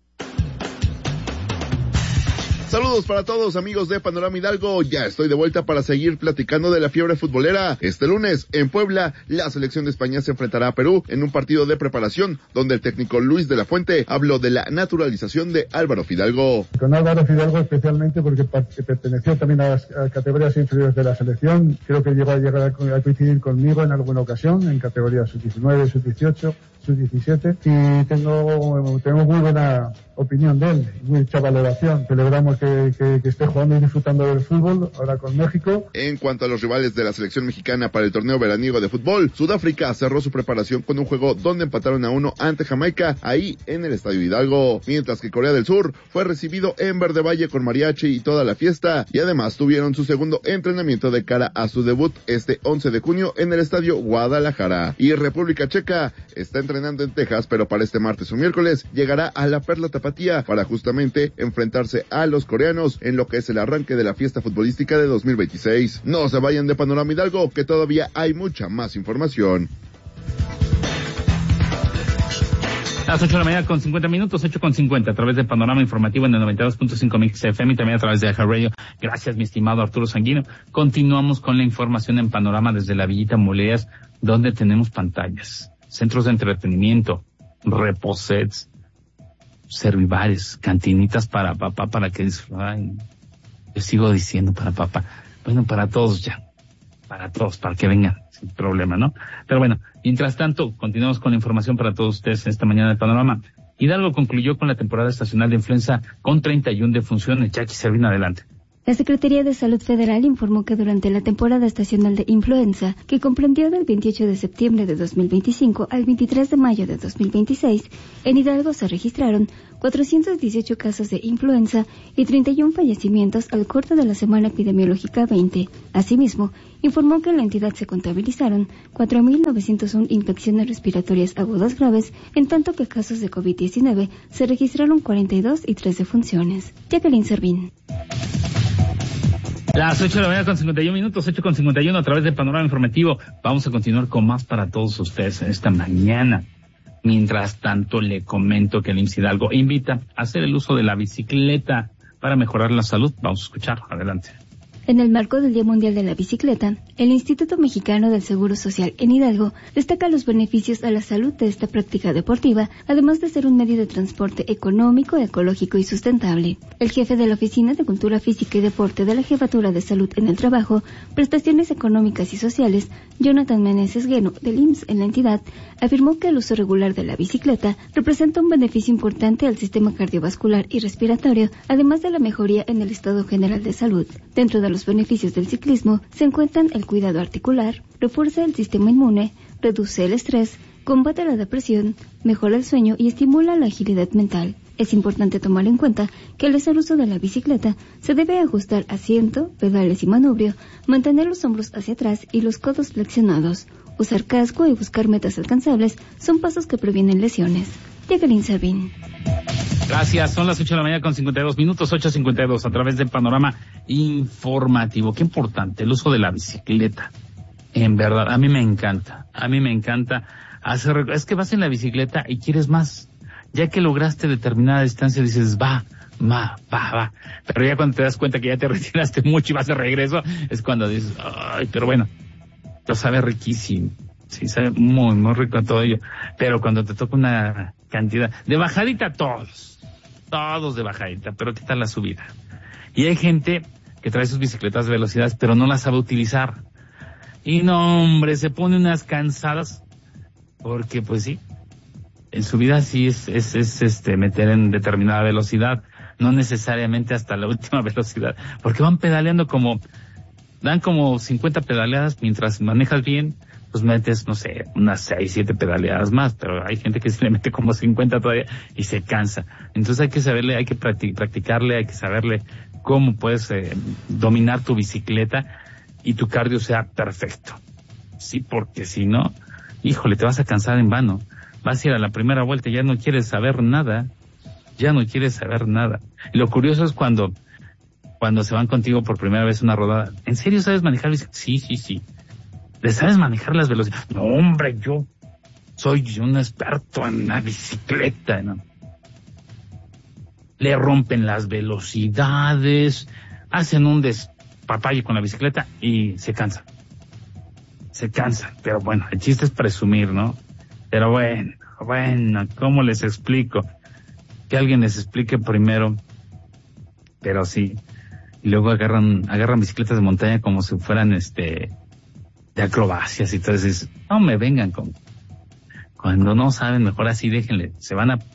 Saludos para todos, amigos de Panorama Hidalgo. Ya estoy de vuelta para seguir platicando de la fiebre futbolera. Este lunes, en Puebla, la selección de España se enfrentará a Perú en un partido de preparación, donde el técnico Luis de la Fuente habló de la naturalización de Álvaro Fidalgo. Con Álvaro Fidalgo especialmente porque perteneció también a las categorías inferiores de la selección. Creo que llegó a llegar a coincidir conmigo en alguna ocasión, en categorías sub diecinueve, sub dieciocho, sub diecisiete, y tengo, tengo muy buena opinión de él, mucha valoración. Celebramos que, que, que esté jugando y disfrutando del fútbol ahora con México. En cuanto a los rivales de la selección mexicana para el torneo veraniego de fútbol, Sudáfrica cerró su preparación con un juego donde empataron a uno ante Jamaica, ahí en el Estadio Hidalgo, mientras que Corea del Sur fue recibido en Verde Valle con mariachi y toda la fiesta, y además tuvieron su segundo entrenamiento de cara a su debut este once de junio en el Estadio Guadalajara. Y República Checa está entrenando en Texas, pero para este martes o miércoles llegará a la Perla Tapatía para justamente enfrentarse a los coreanos en lo que es el arranque de la fiesta futbolística de dos mil veintiséis. No se vayan de Panorama Hidalgo, que todavía hay mucha más información. A las ocho de la mañana con cincuenta minutos, ocho con cincuenta, a través de Panorama Informativo en el noventa y dos punto cinco Mix F M y también a través de iHeartRadio. Gracias, mi estimado Arturo Sanguino. Continuamos con la información en Panorama desde la Villita Mueblerías, donde tenemos pantallas, centros de entretenimiento, reposets, servibares, cantinitas para papá, para que disfruten. Yo sigo diciendo para papá. Bueno, para todos ya. Para todos, para que vengan sin problema, ¿no? Pero bueno, mientras tanto, continuamos con la información para todos ustedes en esta mañana de Panorama. Hidalgo concluyó con la temporada estacional de influenza con treinta y una defunciones. Jackie Servín, adelante. La Secretaría de Salud Federal informó que durante la temporada estacional de influenza, que comprendió del veintiocho de septiembre de dos mil veinticinco al veintitrés de mayo de dos mil veintiséis, en Hidalgo se registraron cuatrocientos dieciocho casos de influenza y treinta y uno fallecimientos al corte de la semana epidemiológica veinte. Asimismo, informó que en la entidad se contabilizaron cuatro mil novecientos uno infecciones respiratorias agudas graves, en tanto que casos de COVID diecinueve se registraron cuarenta y dos y tres defunciones. Jacqueline Servín. Las ocho de la mañana con cincuenta y uno minutos, ocho con cincuenta y uno a través del Panorama Informativo. Vamos a continuar con más para todos ustedes esta mañana. Mientras tanto, le comento que el I M S S Hidalgo invita a hacer el uso de la bicicleta para mejorar la salud. Vamos a escuchar. Adelante. En el marco del Día Mundial de la Bicicleta, el Instituto Mexicano del Seguro Social en Hidalgo destaca los beneficios a la salud de esta práctica deportiva, además de ser un medio de transporte económico, ecológico y sustentable. El jefe de la Oficina de Cultura Física y Deporte de la Jefatura de Salud en el Trabajo, Prestaciones Económicas y Sociales, Jonathan Meneses Gueno, del I M S S en la entidad, afirmó que el uso regular de la bicicleta representa un beneficio importante al sistema cardiovascular y respiratorio, además de la mejoría en el estado general de salud. Dentro de los beneficios del ciclismo se encuentran el cuidado articular, refuerza el sistema inmune, reduce el estrés, combate la depresión, mejora el sueño y estimula la agilidad mental. Es importante tomar en cuenta que al hacer uso de la bicicleta se debe ajustar asiento, pedales y manubrio, mantener los hombros hacia atrás y los codos flexionados. Usar casco y buscar metas alcanzables son pasos que previenen lesiones. Jacqueline Servín. Gracias, son las ocho de la mañana con cincuenta y dos minutos, ocho cincuenta y dos a través del Panorama Informativo. Qué importante el uso de la bicicleta. En verdad, a mí me encanta, a mí me encanta hacer, es que vas en la bicicleta y quieres más. Ya que lograste determinada distancia dices, va, va, va, va. Pero ya cuando te das cuenta que ya te retiraste mucho y vas de regreso, es cuando dices, ay, pero bueno, lo sabe riquísimo. Sí, sabe muy, muy rico todo ello. Pero cuando te toca una cantidad, de bajadita todos, todos de bajadita, pero ¿qué tal la subida? Y hay gente que trae sus bicicletas de velocidad, pero no las sabe utilizar. Y no, hombre, se pone unas cansadas, porque pues sí, en su vida sí es, es, es este, meter en determinada velocidad, no necesariamente hasta la última velocidad, porque van pedaleando como, dan como cincuenta pedaleadas mientras manejas bien, pues metes, no sé, unas seis, siete pedaleadas más, pero hay gente que se le mete como cincuenta todavía y se cansa. Entonces hay que saberle, hay que practicarle, hay que saberle cómo puedes eh, dominar tu bicicleta y tu cardio sea perfecto. Sí, porque si no, híjole, te vas a cansar en vano. Vas a ir a la primera vuelta y ya no quieres saber nada, ya no quieres saber nada. Y lo curioso es cuando, cuando se van contigo por primera vez una rodada. ¿En serio sabes manejar bicicleta? Sí, sí, sí. ¿Le sabes manejar las velocidades? No, hombre, yo soy un experto en la bicicleta, ¿no? Le rompen las velocidades, hacen un despapalle con la bicicleta y se cansan. Se cansan, pero bueno, el chiste es presumir, ¿no? Pero bueno, bueno, ¿cómo les explico? Que alguien les explique primero, pero sí. Y luego agarran, agarran bicicletas de montaña como si fueran, este, de acrobacias y entonces, no me vengan con, cuando no saben, mejor así déjenle, se van a,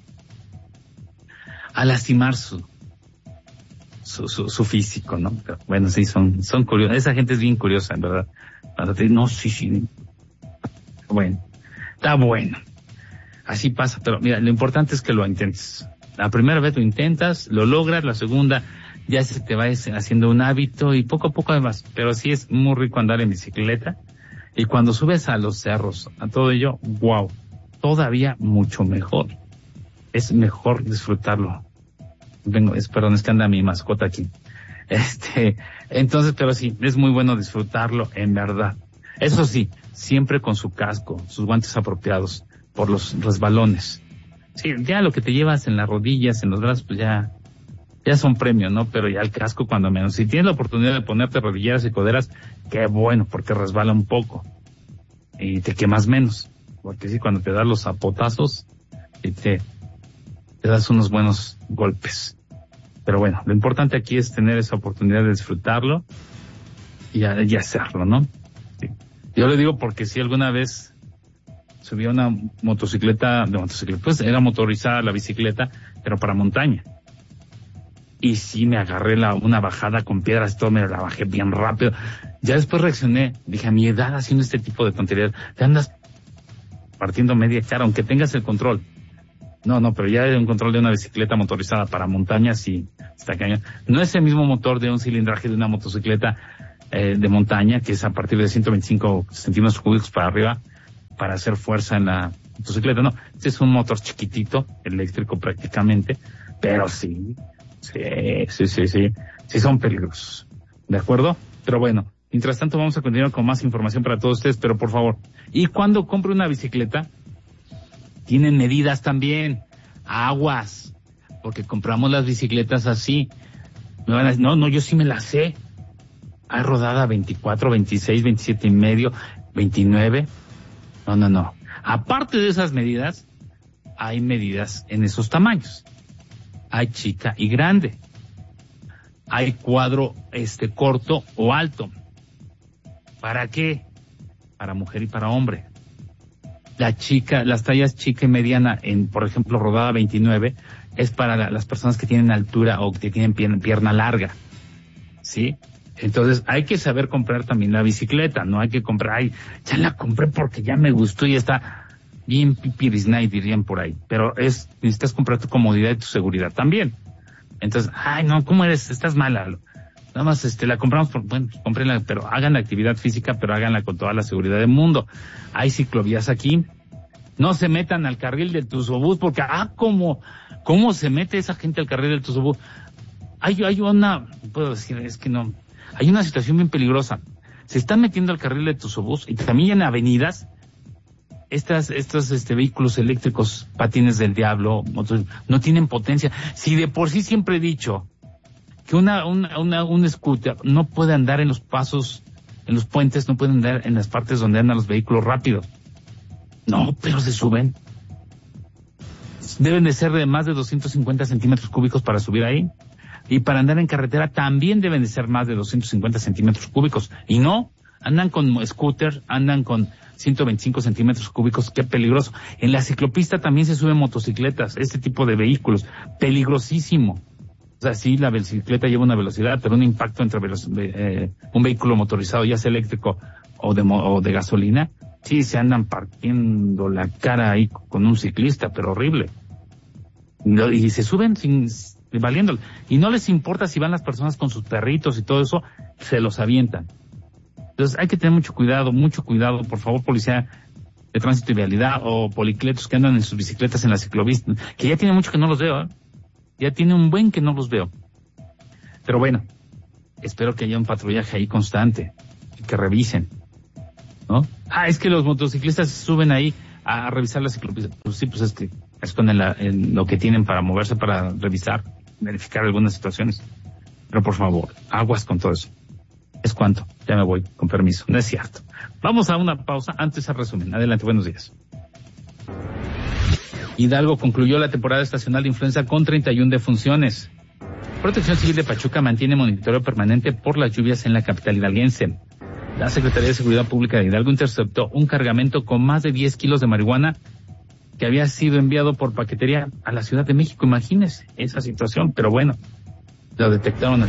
a lastimar su, su, su, su físico, ¿no? Pero bueno, sí, son, son curiosos, esa gente es bien curiosa, en verdad. Cuando te, no, sí, sí, bueno, está bueno. Así pasa, pero mira, lo importante es que lo intentes. La primera vez lo intentas, lo logras, la segunda ya se te va haciendo un hábito y poco a poco además, pero sí es muy rico andar en bicicleta. Y cuando subes a los cerros, a todo ello, wow, todavía mucho mejor. Es mejor disfrutarlo. Vengo, es, perdón, es que anda mi mascota aquí. Este, entonces, pero sí, es muy bueno disfrutarlo, en verdad. Eso sí, siempre con su casco, sus guantes apropiados, por los resbalones. Sí, ya lo que te llevas en las rodillas, en los brazos, pues ya, ya son premios, ¿no? Pero ya el casco cuando menos. Si tienes la oportunidad de ponerte rodilleras y coderas, qué bueno, porque resbala un poco. Y te quemas menos. Porque sí, cuando te das los zapotazos, y te, te das unos buenos golpes. Pero bueno, lo importante aquí es tener esa oportunidad de disfrutarlo y, y hacerlo, ¿no? Sí. Yo le digo porque si alguna vez subí una motocicleta, de motocicleta, pues era motorizada la bicicleta, pero para montaña. y sí me agarré la, una bajada con piedras y todo, me la bajé bien rápido. Ya después reaccioné, dije, a mi edad haciendo este tipo de tonterías, te andas partiendo media cara, aunque tengas el control. No, no, pero ya hay un control de una bicicleta motorizada para montañas y está cañón. No es el mismo motor de un cilindraje de una motocicleta eh, de montaña, que es a partir de ciento veinticinco centímetros cúbicos para arriba, para hacer fuerza en la motocicleta. No, este es un motor chiquitito, eléctrico prácticamente, pero sí, sí, sí, sí, sí, sí son peligrosos. ¿De acuerdo? Pero bueno, mientras tanto vamos a continuar con más información para todos ustedes, pero por favor, y cuando compre una bicicleta, tienen medidas también, aguas, porque compramos las bicicletas así. Me van a decir, no, no, yo sí me las sé. Hay rodada veinticuatro, veintiséis, veintisiete y medio, veintinueve. No, no, no. Aparte de esas medidas, hay medidas en esos tamaños. Hay chica y grande. Hay cuadro este corto o alto. ¿Para qué? Para mujer y para hombre. La chica, las tallas chica y mediana, en, por ejemplo, rodada veintinueve, es para la, las personas que tienen altura o que tienen pierna, pierna larga, ¿sí? Entonces, hay que saber comprar también la bicicleta, no hay que comprar, ay, ya la compré porque ya me gustó y está bien pipirisnay, dirían por ahí. Pero es, necesitas comprar tu comodidad y tu seguridad también. Entonces, ay, no, ¿cómo eres? Estás mala. Nada más, este, la compramos por, bueno, cómprenla, pero hagan la actividad física, pero háganla con toda la seguridad del mundo. Hay ciclovías aquí. No se metan al carril del Tuzobús, porque, ah, cómo, cómo se mete esa gente al carril del Tuzobús. Hay, hay una, puedo decir, es que no, hay una situación bien peligrosa. Se están metiendo al carril del Tuzobús y también en avenidas, estas, estos, este, vehículos eléctricos, patines del diablo, motores, no tienen potencia. Si de por sí siempre he dicho que una, una, una, un scooter no puede andar en los pasos, en los puentes, no puede andar en las partes donde andan los vehículos rápidos. No, pero se suben. Deben de ser de más de doscientos cincuenta centímetros cúbicos para subir ahí. Y para andar en carretera también deben de ser más de doscientos cincuenta centímetros cúbicos. Y no, andan con scooter, andan con ciento veinticinco centímetros cúbicos, qué peligroso. En la ciclopista también se suben motocicletas, este tipo de vehículos, peligrosísimo. O sea, sí, la bicicleta lleva una velocidad, pero un impacto entre veloc- eh, un vehículo motorizado, ya sea eléctrico o de, mo- o de gasolina, sí, se andan partiendo la cara ahí con un ciclista, pero horrible. Y, y se suben sin, valiéndole. Y no les importa si van las personas con sus perritos y todo eso, se los avientan. Entonces hay que tener mucho cuidado, mucho cuidado, por favor, policía de tránsito y vialidad o policletos que andan en sus bicicletas en la ciclovía, que ya tiene mucho que no los veo, ¿eh? Ya tiene un buen que no los veo. Pero bueno, espero que haya un patrullaje ahí constante, que revisen, ¿no? Ah, es que los motociclistas suben ahí a, a revisar la ciclopista. Pues sí, pues es que es con el, el, lo que tienen para moverse, para revisar, verificar algunas situaciones. Pero por favor, aguas con todo eso. ¿Es cuánto? Ya me voy, con permiso. No es cierto. Vamos a una pausa antes al resumen. Adelante, buenos días. Hidalgo concluyó la temporada estacional de influenza con treinta y una defunciones. Protección Civil de Pachuca mantiene monitoreo permanente por las lluvias en la capital hidalguense. La Secretaría de Seguridad Pública de Hidalgo interceptó un cargamento con más de diez kilos de marihuana que había sido enviado por paquetería a la Ciudad de México. Imagínense esa situación, pero bueno, lo detectaron.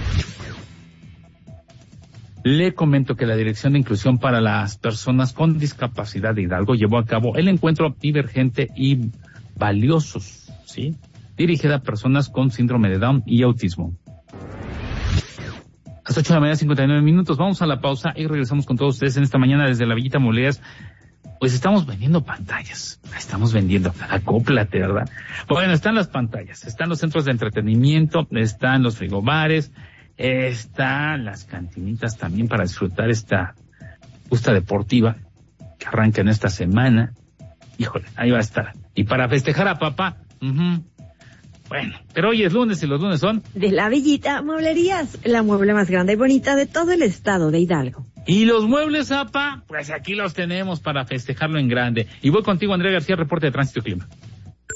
Le comento que la Dirección de Inclusión para las Personas con Discapacidad de Hidalgo llevó a cabo el encuentro Divergente y Valiosos, ¿sí? Dirigida a personas con síndrome de Down y autismo. A las ocho de la mañana, cincuenta y nueve minutos. Vamos a la pausa y regresamos con todos ustedes en esta mañana desde la Villita Moleas. Pues estamos vendiendo pantallas. Estamos vendiendo. Acóplate, ¿verdad? Bueno, están las pantallas, están los centros de entretenimiento, están los frigobares, están las cantinitas también para disfrutar esta justa deportiva que arranca en esta semana. Híjole, ahí va a estar. Y para festejar a papá, uh-huh. Bueno, pero hoy es lunes y los lunes son de la Villita Mueblerías, la mueble más grande y bonita de todo el estado de Hidalgo. Y los muebles, apa, pues aquí los tenemos para festejarlo en grande. Y voy contigo, Andrea García, reporte de Tránsito y Clima.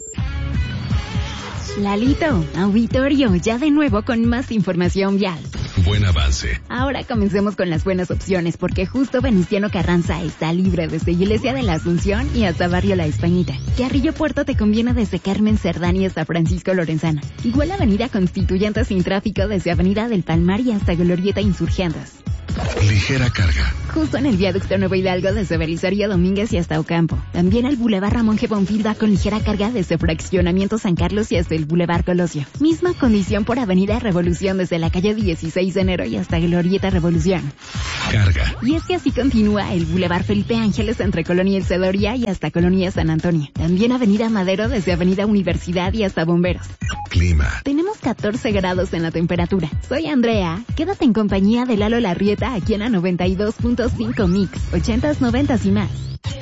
Lalito, auditorio, ya de nuevo con más información vial. Buen avance. Ahora comencemos con las buenas opciones, porque justo Venustiano Carranza está libre desde Iglesia de la Asunción y hasta Barrio La Españita. Carrillo Puerto te conviene desde Carmen Cerdán y hasta Francisco Lorenzana. Igual Avenida Constituyente sin tráfico desde Avenida del Palmar y hasta Glorieta Insurgentes. Ligera carga. Justo en el viaducto Nuevo Hidalgo desde Belisario Domínguez y hasta Ocampo. También el Boulevard Ramón G. Bonfil va con ligera carga desde Fraccionamiento San Carlos y hasta el Boulevard Colosio. Misma condición por Avenida Revolución desde la calle dieciséis de enero y hasta Glorieta Revolución. Carga. Y es que así continúa el Boulevard Felipe Ángeles entre Colonia El Cedoria y hasta Colonia San Antonio. También Avenida Madero desde Avenida Universidad y hasta Bomberos. Clima. Tenemos catorce grados en la temperatura. Soy Andrea. Quédate en compañía de Lalo Larrieta aquí en la noventa y dos punto cinco Mix, ochentas, noventas y más.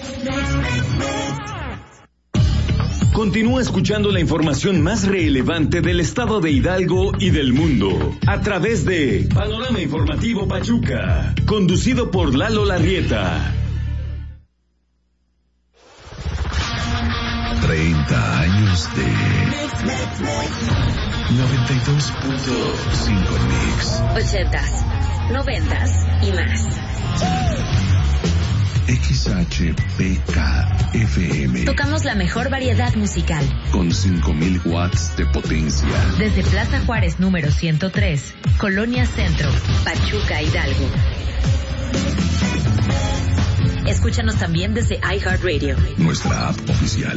Continúa escuchando la información más relevante del estado de Hidalgo y del mundo a través de Panorama Informativo Pachuca, conducido por Lalo Larrieta. treinta años de noventa y dos punto cinco Mix. ochentas, noventas y más. X H P K F M. Tocamos la mejor variedad musical. Con cinco mil watts de potencia. Desde Plaza Juárez número ciento tres, Colonia Centro, Pachuca, Hidalgo. Escúchanos también desde iHeartRadio. Nuestra app oficial.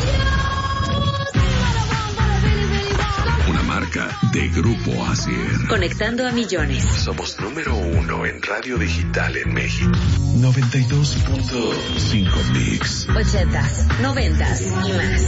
Una marca de Grupo Asier. Conectando a millones. Somos número uno en radio digital en México. noventa y dos punto cinco Mix. Ochentas, noventas y más.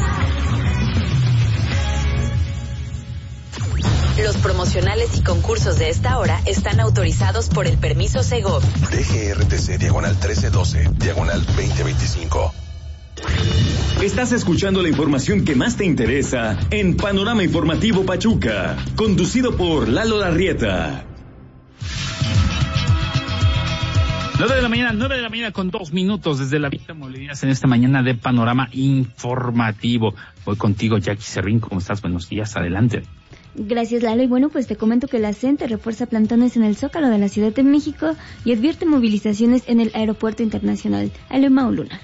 Los promocionales y concursos de esta hora están autorizados por el permiso Segov. D G R T C diagonal trece doce, diagonal veinte veinticinco. Estás escuchando la información que más te interesa en Panorama Informativo Pachuca, conducido por Lalo Larrieta. nueve de la mañana, nueve de la mañana con dos minutos desde la Vista Movilidad en esta mañana de Panorama Informativo. Voy contigo, Jackie Serrín. ¿Cómo estás? Buenos días, adelante. Gracias, Lalo. Y bueno, pues te comento que la CENTE refuerza plantones en el Zócalo de la Ciudad de México y advierte movilizaciones en el Aeropuerto Internacional Alemão Luna.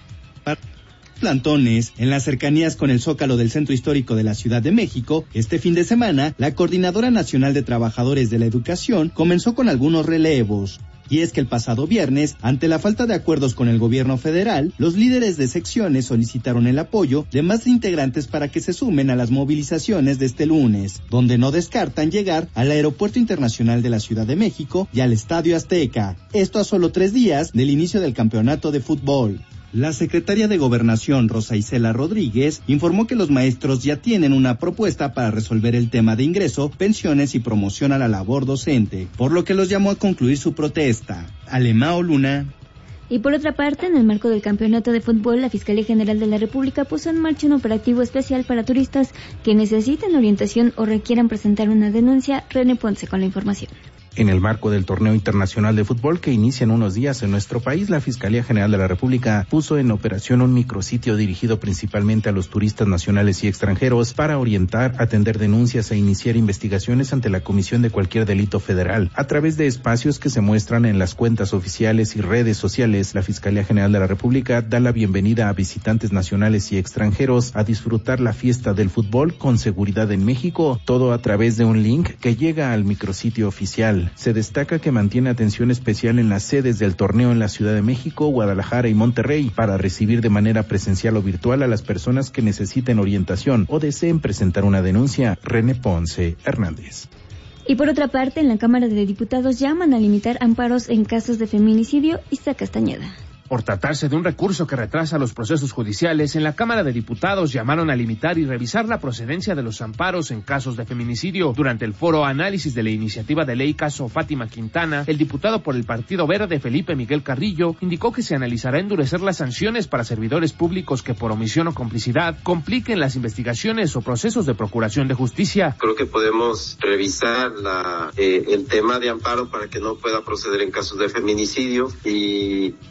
Plantones en las cercanías con el Zócalo del Centro Histórico de la Ciudad de México. Este fin de semana, la Coordinadora Nacional de Trabajadores de la Educación comenzó con algunos relevos. Y es que el pasado viernes, ante la falta de acuerdos con el gobierno federal, los líderes de secciones solicitaron el apoyo de más integrantes para que se sumen a las movilizaciones de este lunes, donde no descartan llegar al Aeropuerto Internacional de la Ciudad de México y al Estadio Azteca. Esto a solo tres días del inicio del campeonato de fútbol. La secretaria de Gobernación, Rosa Isela Rodríguez, informó que los maestros ya tienen una propuesta para resolver el tema de ingreso, pensiones y promoción a la labor docente, por lo que los llamó a concluir su protesta. Alemão Luna. Y por otra parte, en el marco del campeonato de fútbol, la Fiscalía General de la República puso en marcha un operativo especial para turistas que necesiten orientación o requieran presentar una denuncia. René Ponce con la información. En el marco del torneo internacional de fútbol que inicia en unos días en nuestro país, la Fiscalía General de la República puso en operación un micrositio dirigido principalmente a los turistas nacionales y extranjeros para orientar, atender denuncias e iniciar investigaciones ante la comisión de cualquier delito federal. A través de espacios que se muestran en las cuentas oficiales y redes sociales, la Fiscalía General de la República da la bienvenida a visitantes nacionales y extranjeros a disfrutar la fiesta del fútbol con seguridad en México, todo a través de un link que llega al micrositio oficial. Se destaca que mantiene atención especial en las sedes del torneo en la Ciudad de México, Guadalajara y Monterrey para recibir de manera presencial o virtual a las personas que necesiten orientación o deseen presentar una denuncia. René Ponce Hernández. Y por otra parte, en la Cámara de Diputados llaman a limitar amparos en casos de feminicidio. Isa Castañeda. Por tratarse de un recurso que retrasa los procesos judiciales, en la Cámara de Diputados llamaron a limitar y revisar la procedencia de los amparos en casos de feminicidio. Durante el foro Análisis de la Iniciativa de Ley Caso Fátima Quintana, el diputado por el Partido Verde, Felipe Miguel Carrillo, indicó que se analizará endurecer las sanciones para servidores públicos que por omisión o complicidad compliquen las investigaciones o procesos de procuración de justicia. Creo que podemos revisar la, eh, el tema de amparo para que no pueda proceder en casos de feminicidio y, y creo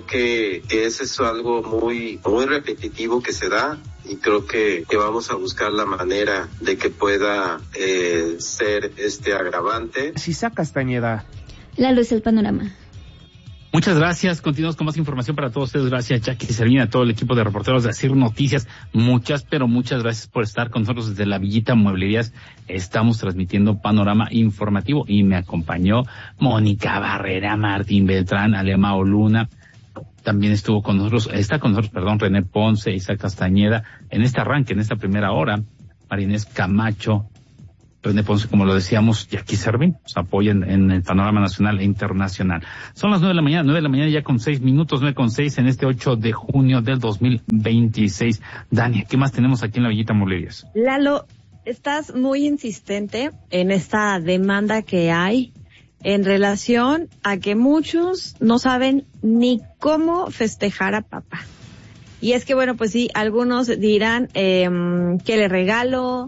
creo que, que ese es algo muy, muy repetitivo que se da. Y creo que, que vamos a buscar la manera de que pueda eh, ser este agravante. Sisa Castañeda. Lalo, es el panorama. Muchas gracias. Continuamos con más información para todos ustedes. Gracias, Jackie Servín, a todo el equipo de reporteros de Asir Noticias. Muchas, pero muchas gracias por estar con nosotros desde la Villita Mueblerías. Estamos transmitiendo panorama informativo y me acompañó Mónica Barrera, Martín Beltrán, Alemao Luna. También estuvo con nosotros, está con nosotros, perdón, René Ponce, Isaac Castañeda, en este arranque, en esta primera hora, Marinés Camacho, René Ponce, como lo decíamos, Jackie Servín, nos apoyan en el panorama nacional e internacional. Son las nueve de la mañana, nueve de la mañana ya con seis minutos, nueve con seis en este ocho de junio del dos mil veintiséis. Dani, ¿qué más tenemos aquí en la Villita Mueblerías? Lalo, estás muy insistente en esta demanda que hay en relación a que muchos no saben ni cómo festejar a papá. Y es que, bueno, pues sí, algunos dirán eh, ¿qué le regalo?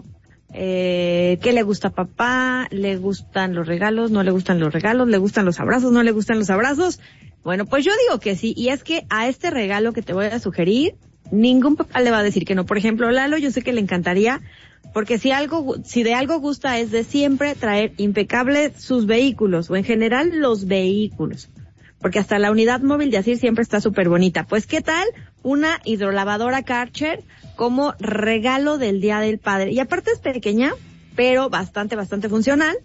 Eh, ¿Qué le gusta a papá? ¿Le gustan los regalos? ¿No le gustan los regalos? ¿Le gustan los abrazos? ¿No le gustan los abrazos? Bueno, pues yo digo que sí. Y es que a este regalo que te voy a sugerir, ningún papá le va a decir que no. Por ejemplo, Lalo, yo sé que le encantaría, porque si algo, si de algo gusta es de siempre traer impecables sus vehículos, o en general los vehículos, porque hasta la unidad móvil de Asir siempre está súper bonita. Pues, ¿qué tal una hidrolavadora Karcher como regalo del Día del Padre? Y aparte es pequeña, pero bastante, bastante funcional.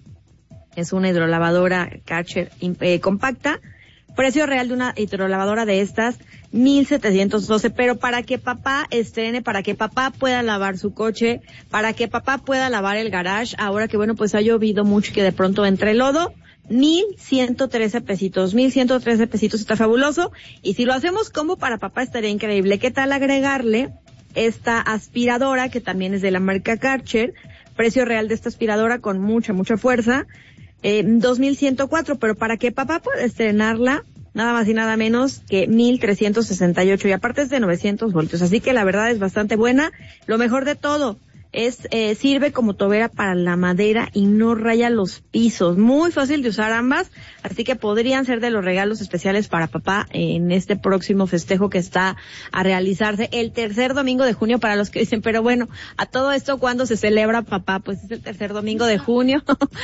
Es una hidrolavadora Karcher eh, compacta. Precio real de una hidrolavadora de estas, mil setecientos doce, pero para que papá estrene, para que papá pueda lavar su coche, para que papá pueda lavar el garage, ahora que bueno, pues ha llovido mucho y que de pronto entre lodo, mil ciento trece pesitos, mil ciento trece pesitos, está fabuloso. Y si lo hacemos como para papá estaría increíble. ¿Qué tal agregarle esta aspiradora que también es de la marca Karcher? Precio real de esta aspiradora con mucha, mucha fuerza, Eh, dos mil ciento cuatro, pero para que papá pueda estrenarla, nada más y nada menos que mil trescientos sesenta y ocho, y aparte es de novecientos voltios, así que la verdad es bastante buena. Lo mejor de todo es, eh, sirve como tobera para la madera y no raya los pisos, muy fácil de usar ambas, así que podrían ser de los regalos especiales para papá en este próximo festejo que está a realizarse el tercer domingo de junio, para los que dicen, pero bueno, a todo esto, ¿cuándo se celebra papá? Pues es el tercer domingo de junio.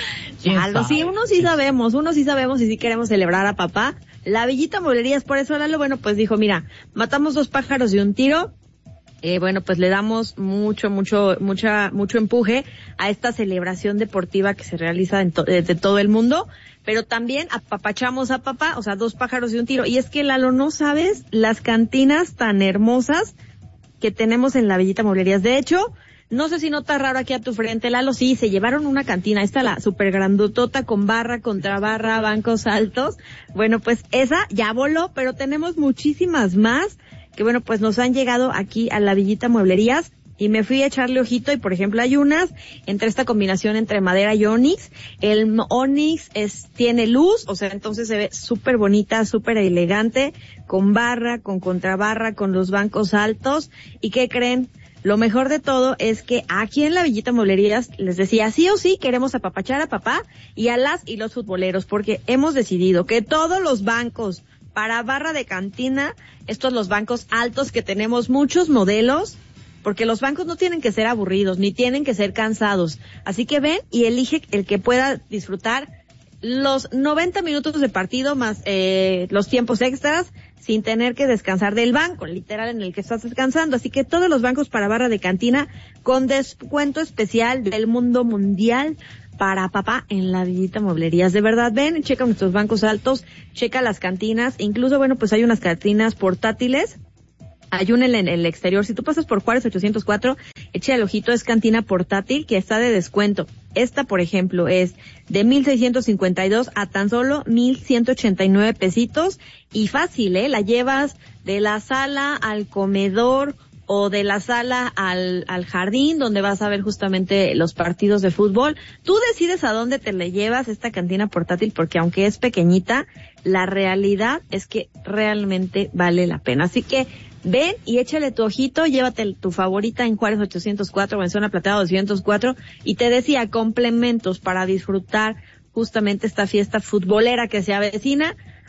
Ya, lo, sí, uno sí sabemos, uno sí sabemos y sí queremos celebrar a papá. La Villita Mueblerías, por eso Lalo, bueno, pues dijo, mira, matamos dos pájaros de un tiro. Eh, bueno, pues le damos mucho, mucho, mucha, mucho empuje a esta celebración deportiva que se realiza en to- de, de todo el mundo, pero también apapachamos a papá, o sea, dos pájaros de un tiro. Y es que, Lalo, no sabes las cantinas tan hermosas que tenemos en la Villita Mueblerías. De hecho, no sé si nota raro aquí a tu frente, Lalo, sí, se llevaron una cantina, esta la super grandotota con barra, contra barra, bancos altos. Bueno, pues esa ya voló, pero tenemos muchísimas más que bueno, pues nos han llegado aquí a la Villita Mueblerías, y me fui a echarle ojito, y por ejemplo hay unas entre esta combinación entre madera y onix. El onix es, tiene luz, o sea, entonces se ve súper bonita, súper elegante, con barra, con contrabarra, con los bancos altos. ¿Y qué creen? Lo mejor de todo es que aquí en la Villita Mueblerías, les decía, sí o sí queremos apapachar a papá y a las y los futboleros, porque hemos decidido que todos los bancos para barra de cantina, estos los bancos altos que tenemos muchos modelos, porque los bancos no tienen que ser aburridos, ni tienen que ser cansados. Así que ven y elige el que pueda disfrutar los noventa minutos de partido más eh, los tiempos extras, sin tener que descansar del banco, literal, en el que estás descansando. Así que todos los bancos para barra de cantina con descuento especial del mundo mundial para papá en la Villita Mueblerías. De verdad, ven, checa nuestros bancos altos, checa las cantinas, incluso, bueno, pues hay unas cantinas portátiles. Hay una en el exterior. Si tú pasas por Juárez ochocientos cuatro, echa el ojito, es cantina portátil que está de descuento. Esta, por ejemplo, es de mil seiscientos cincuenta y dos a tan solo mil ciento ochenta y nueve pesitos. Y fácil, ¿eh? La llevas de la sala al comedor o de la sala al, al jardín, donde vas a ver justamente los partidos de fútbol. Tú decides a dónde te le llevas esta cantina portátil, porque aunque es pequeñita, la realidad es que realmente vale la pena. Así que ven y échale tu ojito, llévate tu favorita en Juárez ochocientos cuatro o en Zona Plateada doscientos cuatro. Y te decía, complementos para disfrutar justamente esta fiesta futbolera que se avecina.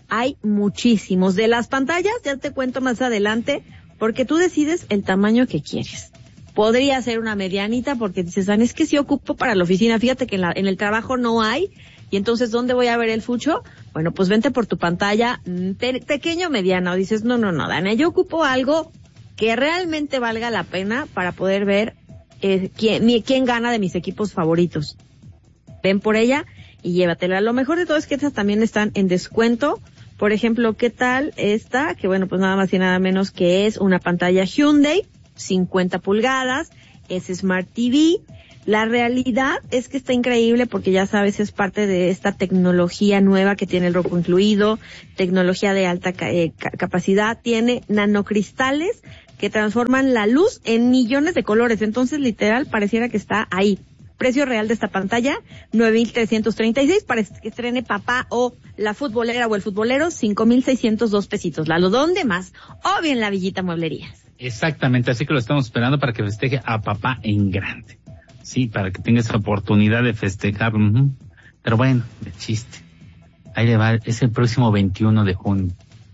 hay muchísimos. De las pantallas, ya te cuento más adelante, porque tú decides el tamaño que quieres. Podría ser una medianita porque dices, es que sí ocupo para la oficina, fíjate que en, la, en el trabajo no hay, y entonces, ¿dónde voy a ver el fucho? Bueno, pues vente por tu pantalla te, pequeño o mediana, o dices, no, no, no, Dana, yo ocupo algo que realmente valga la pena para poder ver eh, quién, mi, quién gana de mis equipos favoritos. Ven por ella y llévatela. Lo mejor de todo es que estas también están en descuento. Por ejemplo, ¿qué tal esta? Que bueno, pues nada más y nada menos que es una pantalla Hyundai, cincuenta pulgadas, es Smart T V. La realidad es que está increíble porque ya sabes, es parte de esta tecnología nueva que tiene el Roku incluido, tecnología de alta ca- eh, capacidad, tiene nanocristales que transforman la luz en millones de colores, entonces literal pareciera que está ahí. Precio real de esta pantalla, nueve mil trescientos treinta y seis, para que estrene papá o la futbolera o el futbolero, cinco mil seiscientos dos pesitos. Lalo, ¿dónde más? Obvio en la Villita Mueblerías. Exactamente, así que lo estamos esperando para que festeje a papá en grande. Sí, para que tenga esa oportunidad de festejar. Uh-huh. Pero bueno, de chiste. Ahí le va, es el próximo veintiuno de junio.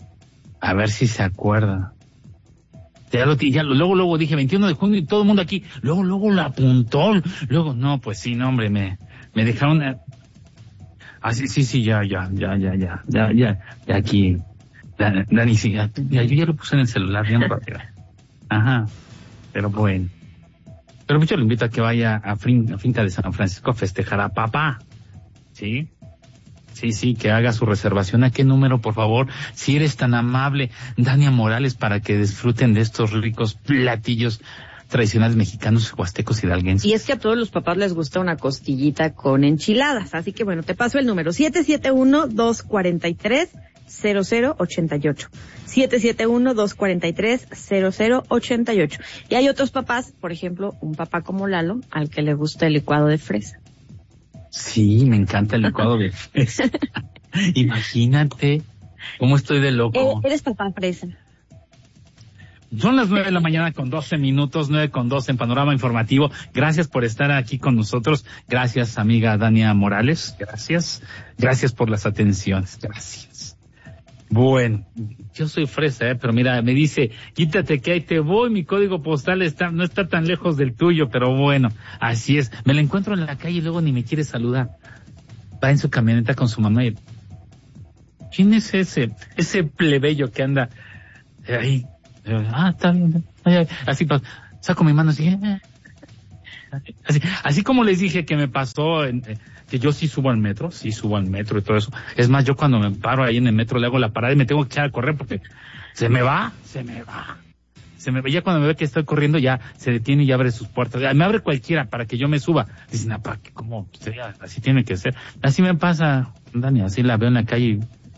A ver si se acuerda. Ya lo, ya lo, luego, luego dije veintiuno de junio y todo el mundo aquí, luego, luego lo apuntó, luego, no, pues sí, no, hombre, me, me dejaron, a... ah, sí, sí, sí, ya, ya, ya, ya, ya, ya, ya, ya aquí, ya, Dani, sí, ya, ya, yo ya lo puse en el celular, bien rápido. Ajá, pero bueno. Pero mucho lo invito a que vaya a, fin, a Finca de San Francisco a festejar a papá, ¿sí? Sí, sí, que haga su reservación. ¿A qué número, por favor? Si eres tan amable, Dania Morales, para que disfruten de estos ricos platillos tradicionales mexicanos, huastecos y hidalguenses. Y es que a todos los papás les gusta una costillita con enchiladas. Así que bueno, te paso el número. siete siete uno, dos cuatro tres, cero cero ocho ocho. siete siete uno, dos cuatro tres, cero cero ocho ocho. Y hay otros papás, por ejemplo, un papá como Lalo, al que le gusta el licuado de fresa. Sí, me encanta el licuado de fresa. Imagínate cómo estoy de loco. Eres papá fresa. Son las nueve de la mañana con doce minutos, nueve con doce en Panorama Informativo. Gracias por estar aquí con nosotros. Gracias, amiga Dania Morales. Gracias. Gracias por las atenciones. Gracias. Bueno, yo soy fresa, eh, pero mira, me dice, quítate que ahí te voy, mi código postal está, no está tan lejos del tuyo, pero bueno, así es. Me la encuentro en la calle y luego ni me quiere saludar. Va en su camioneta con su mamá y, ¿quién es ese? Ese plebeyo que anda ahí. Ah, está bien. Así, saco mi mano así, así, así como les dije que me pasó en, que yo sí subo al metro, sí subo al metro y todo eso. Es más, yo cuando me paro ahí en el metro le hago la parada y me tengo que echar a correr porque se me va, se me va. Se me, ya cuando me ve que estoy corriendo ya se detiene y abre sus puertas. Me abre cualquiera para que yo me suba. Dicen, apa, ¿cómo? Así tiene que ser. Así me pasa, Dani, así la veo en la calle y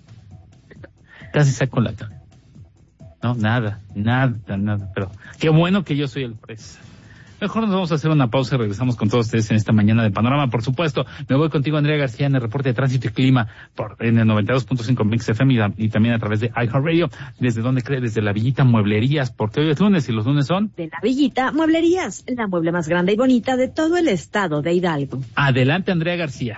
casi saco la cara. No, nada, nada, nada. Pero qué bueno que yo soy el fresa. Mejor nos vamos a hacer una pausa y regresamos con todos ustedes en esta mañana de Panorama. Por supuesto, me voy contigo, Andrea García, en el reporte de tránsito y clima por, en el noventa y dos punto cinco Mix F M y, y también a través de iHeartRadio. ¿Desde dónde cree? Desde la Villita Mueblerías, porque hoy es lunes y los lunes son... De la Villita Mueblerías, la mueble más grande y bonita de todo el estado de Hidalgo. Adelante, Andrea García.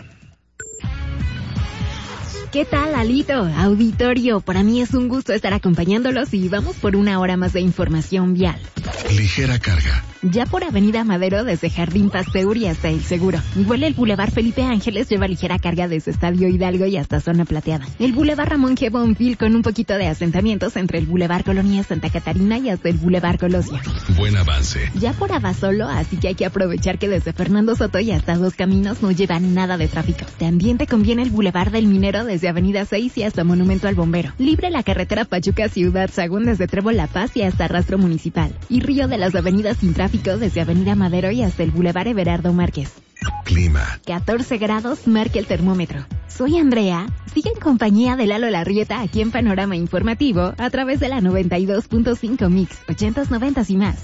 ¿Qué tal, Alito? Auditorio, para mí es un gusto estar acompañándolos y vamos por una hora más de información vial. Ligera carga. Ya por Avenida Madero, desde Jardín Pasteur y hasta El Seguro. Igual el Boulevard Felipe Ángeles lleva ligera carga desde Estadio Hidalgo y hasta Zona Plateada. El Boulevard Ramón G. Bonfil con un poquito de asentamientos entre el Boulevard Colonia Santa Catarina y hasta el Boulevard Colosio. Buen avance. Ya por Abasolo, así que hay que aprovechar que desde Fernando Soto y hasta Dos Caminos no lleva nada de tráfico. También te conviene el Boulevard del Minero desde Avenida seis y hasta Monumento al Bombero. Libre la carretera Pachuca Ciudad Sagún desde Trébol La Paz y hasta Rastro Municipal. Y Río de las avenidas sin tráfico desde Avenida Madero y hasta el Boulevard Everardo Márquez. Clima. catorce grados marca el termómetro. Soy Andrea. Sigue en compañía de Lalo Larrieta aquí en Panorama Informativo a través de la noventa y dos punto cinco Mix, ochentas, noventas y más.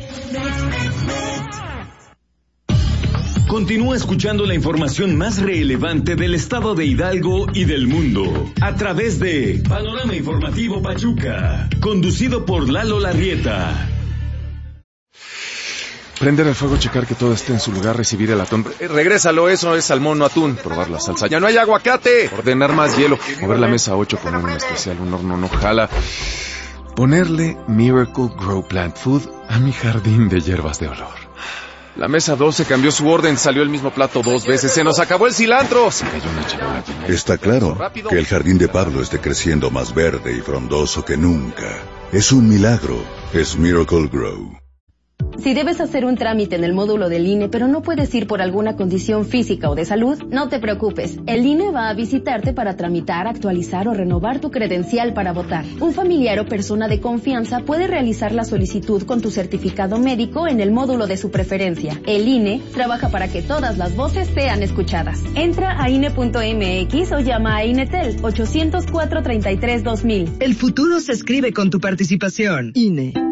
Continúa escuchando la información más relevante del estado de Hidalgo y del mundo a través de Panorama Informativo Pachuca, conducido por Lalo Larrieta. Prender el fuego, checar que todo esté en su lugar, recibir el atún. Eh, regrésalo, eso es salmón, no atún. Probar la salsa. ¡Ya no hay aguacate! Ordenar más hielo. Mover la mesa ocho, poner un especial, un horno no jala. Ponerle Miracle Grow Plant Food a mi jardín de hierbas de olor. La mesa doce cambió su orden, salió el mismo plato dos veces. ¡Se nos acabó el cilantro! Se cayó una charola. Está claro que el jardín de Pablo esté creciendo más verde y frondoso que nunca. Es un milagro. Es Miracle Grow. Si debes hacer un trámite en el módulo del I N E, pero no puedes ir por alguna condición física o de salud, no te preocupes. El I N E va a visitarte para tramitar, actualizar o renovar tu credencial para votar. Un familiar o persona de confianza puede realizar la solicitud con tu certificado médico en el módulo de su preferencia. El I N E trabaja para que todas las voces sean escuchadas. Entra a I N E punto M X o llama a INETEL ochocientos cuatro, treinta y tres, dos mil. El futuro se escribe con tu participación. I N E.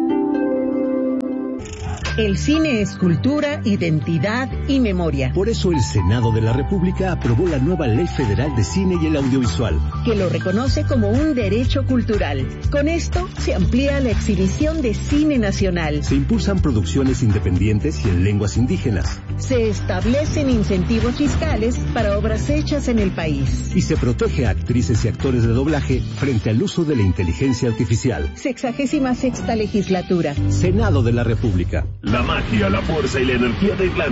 El cine es cultura, identidad y memoria. Por eso el Senado de la República aprobó la nueva Ley Federal de Cine y el Audiovisual, que lo reconoce como un derecho cultural. Con esto se amplía la exhibición de cine nacional. Se impulsan producciones independientes y en lenguas indígenas. Se establecen incentivos fiscales para obras hechas en el país. Y se protege a actrices y actores de doblaje frente al uso de la inteligencia artificial. Sexagésima sexta legislatura. Senado de la República. La magia, la fuerza y la energía de Glam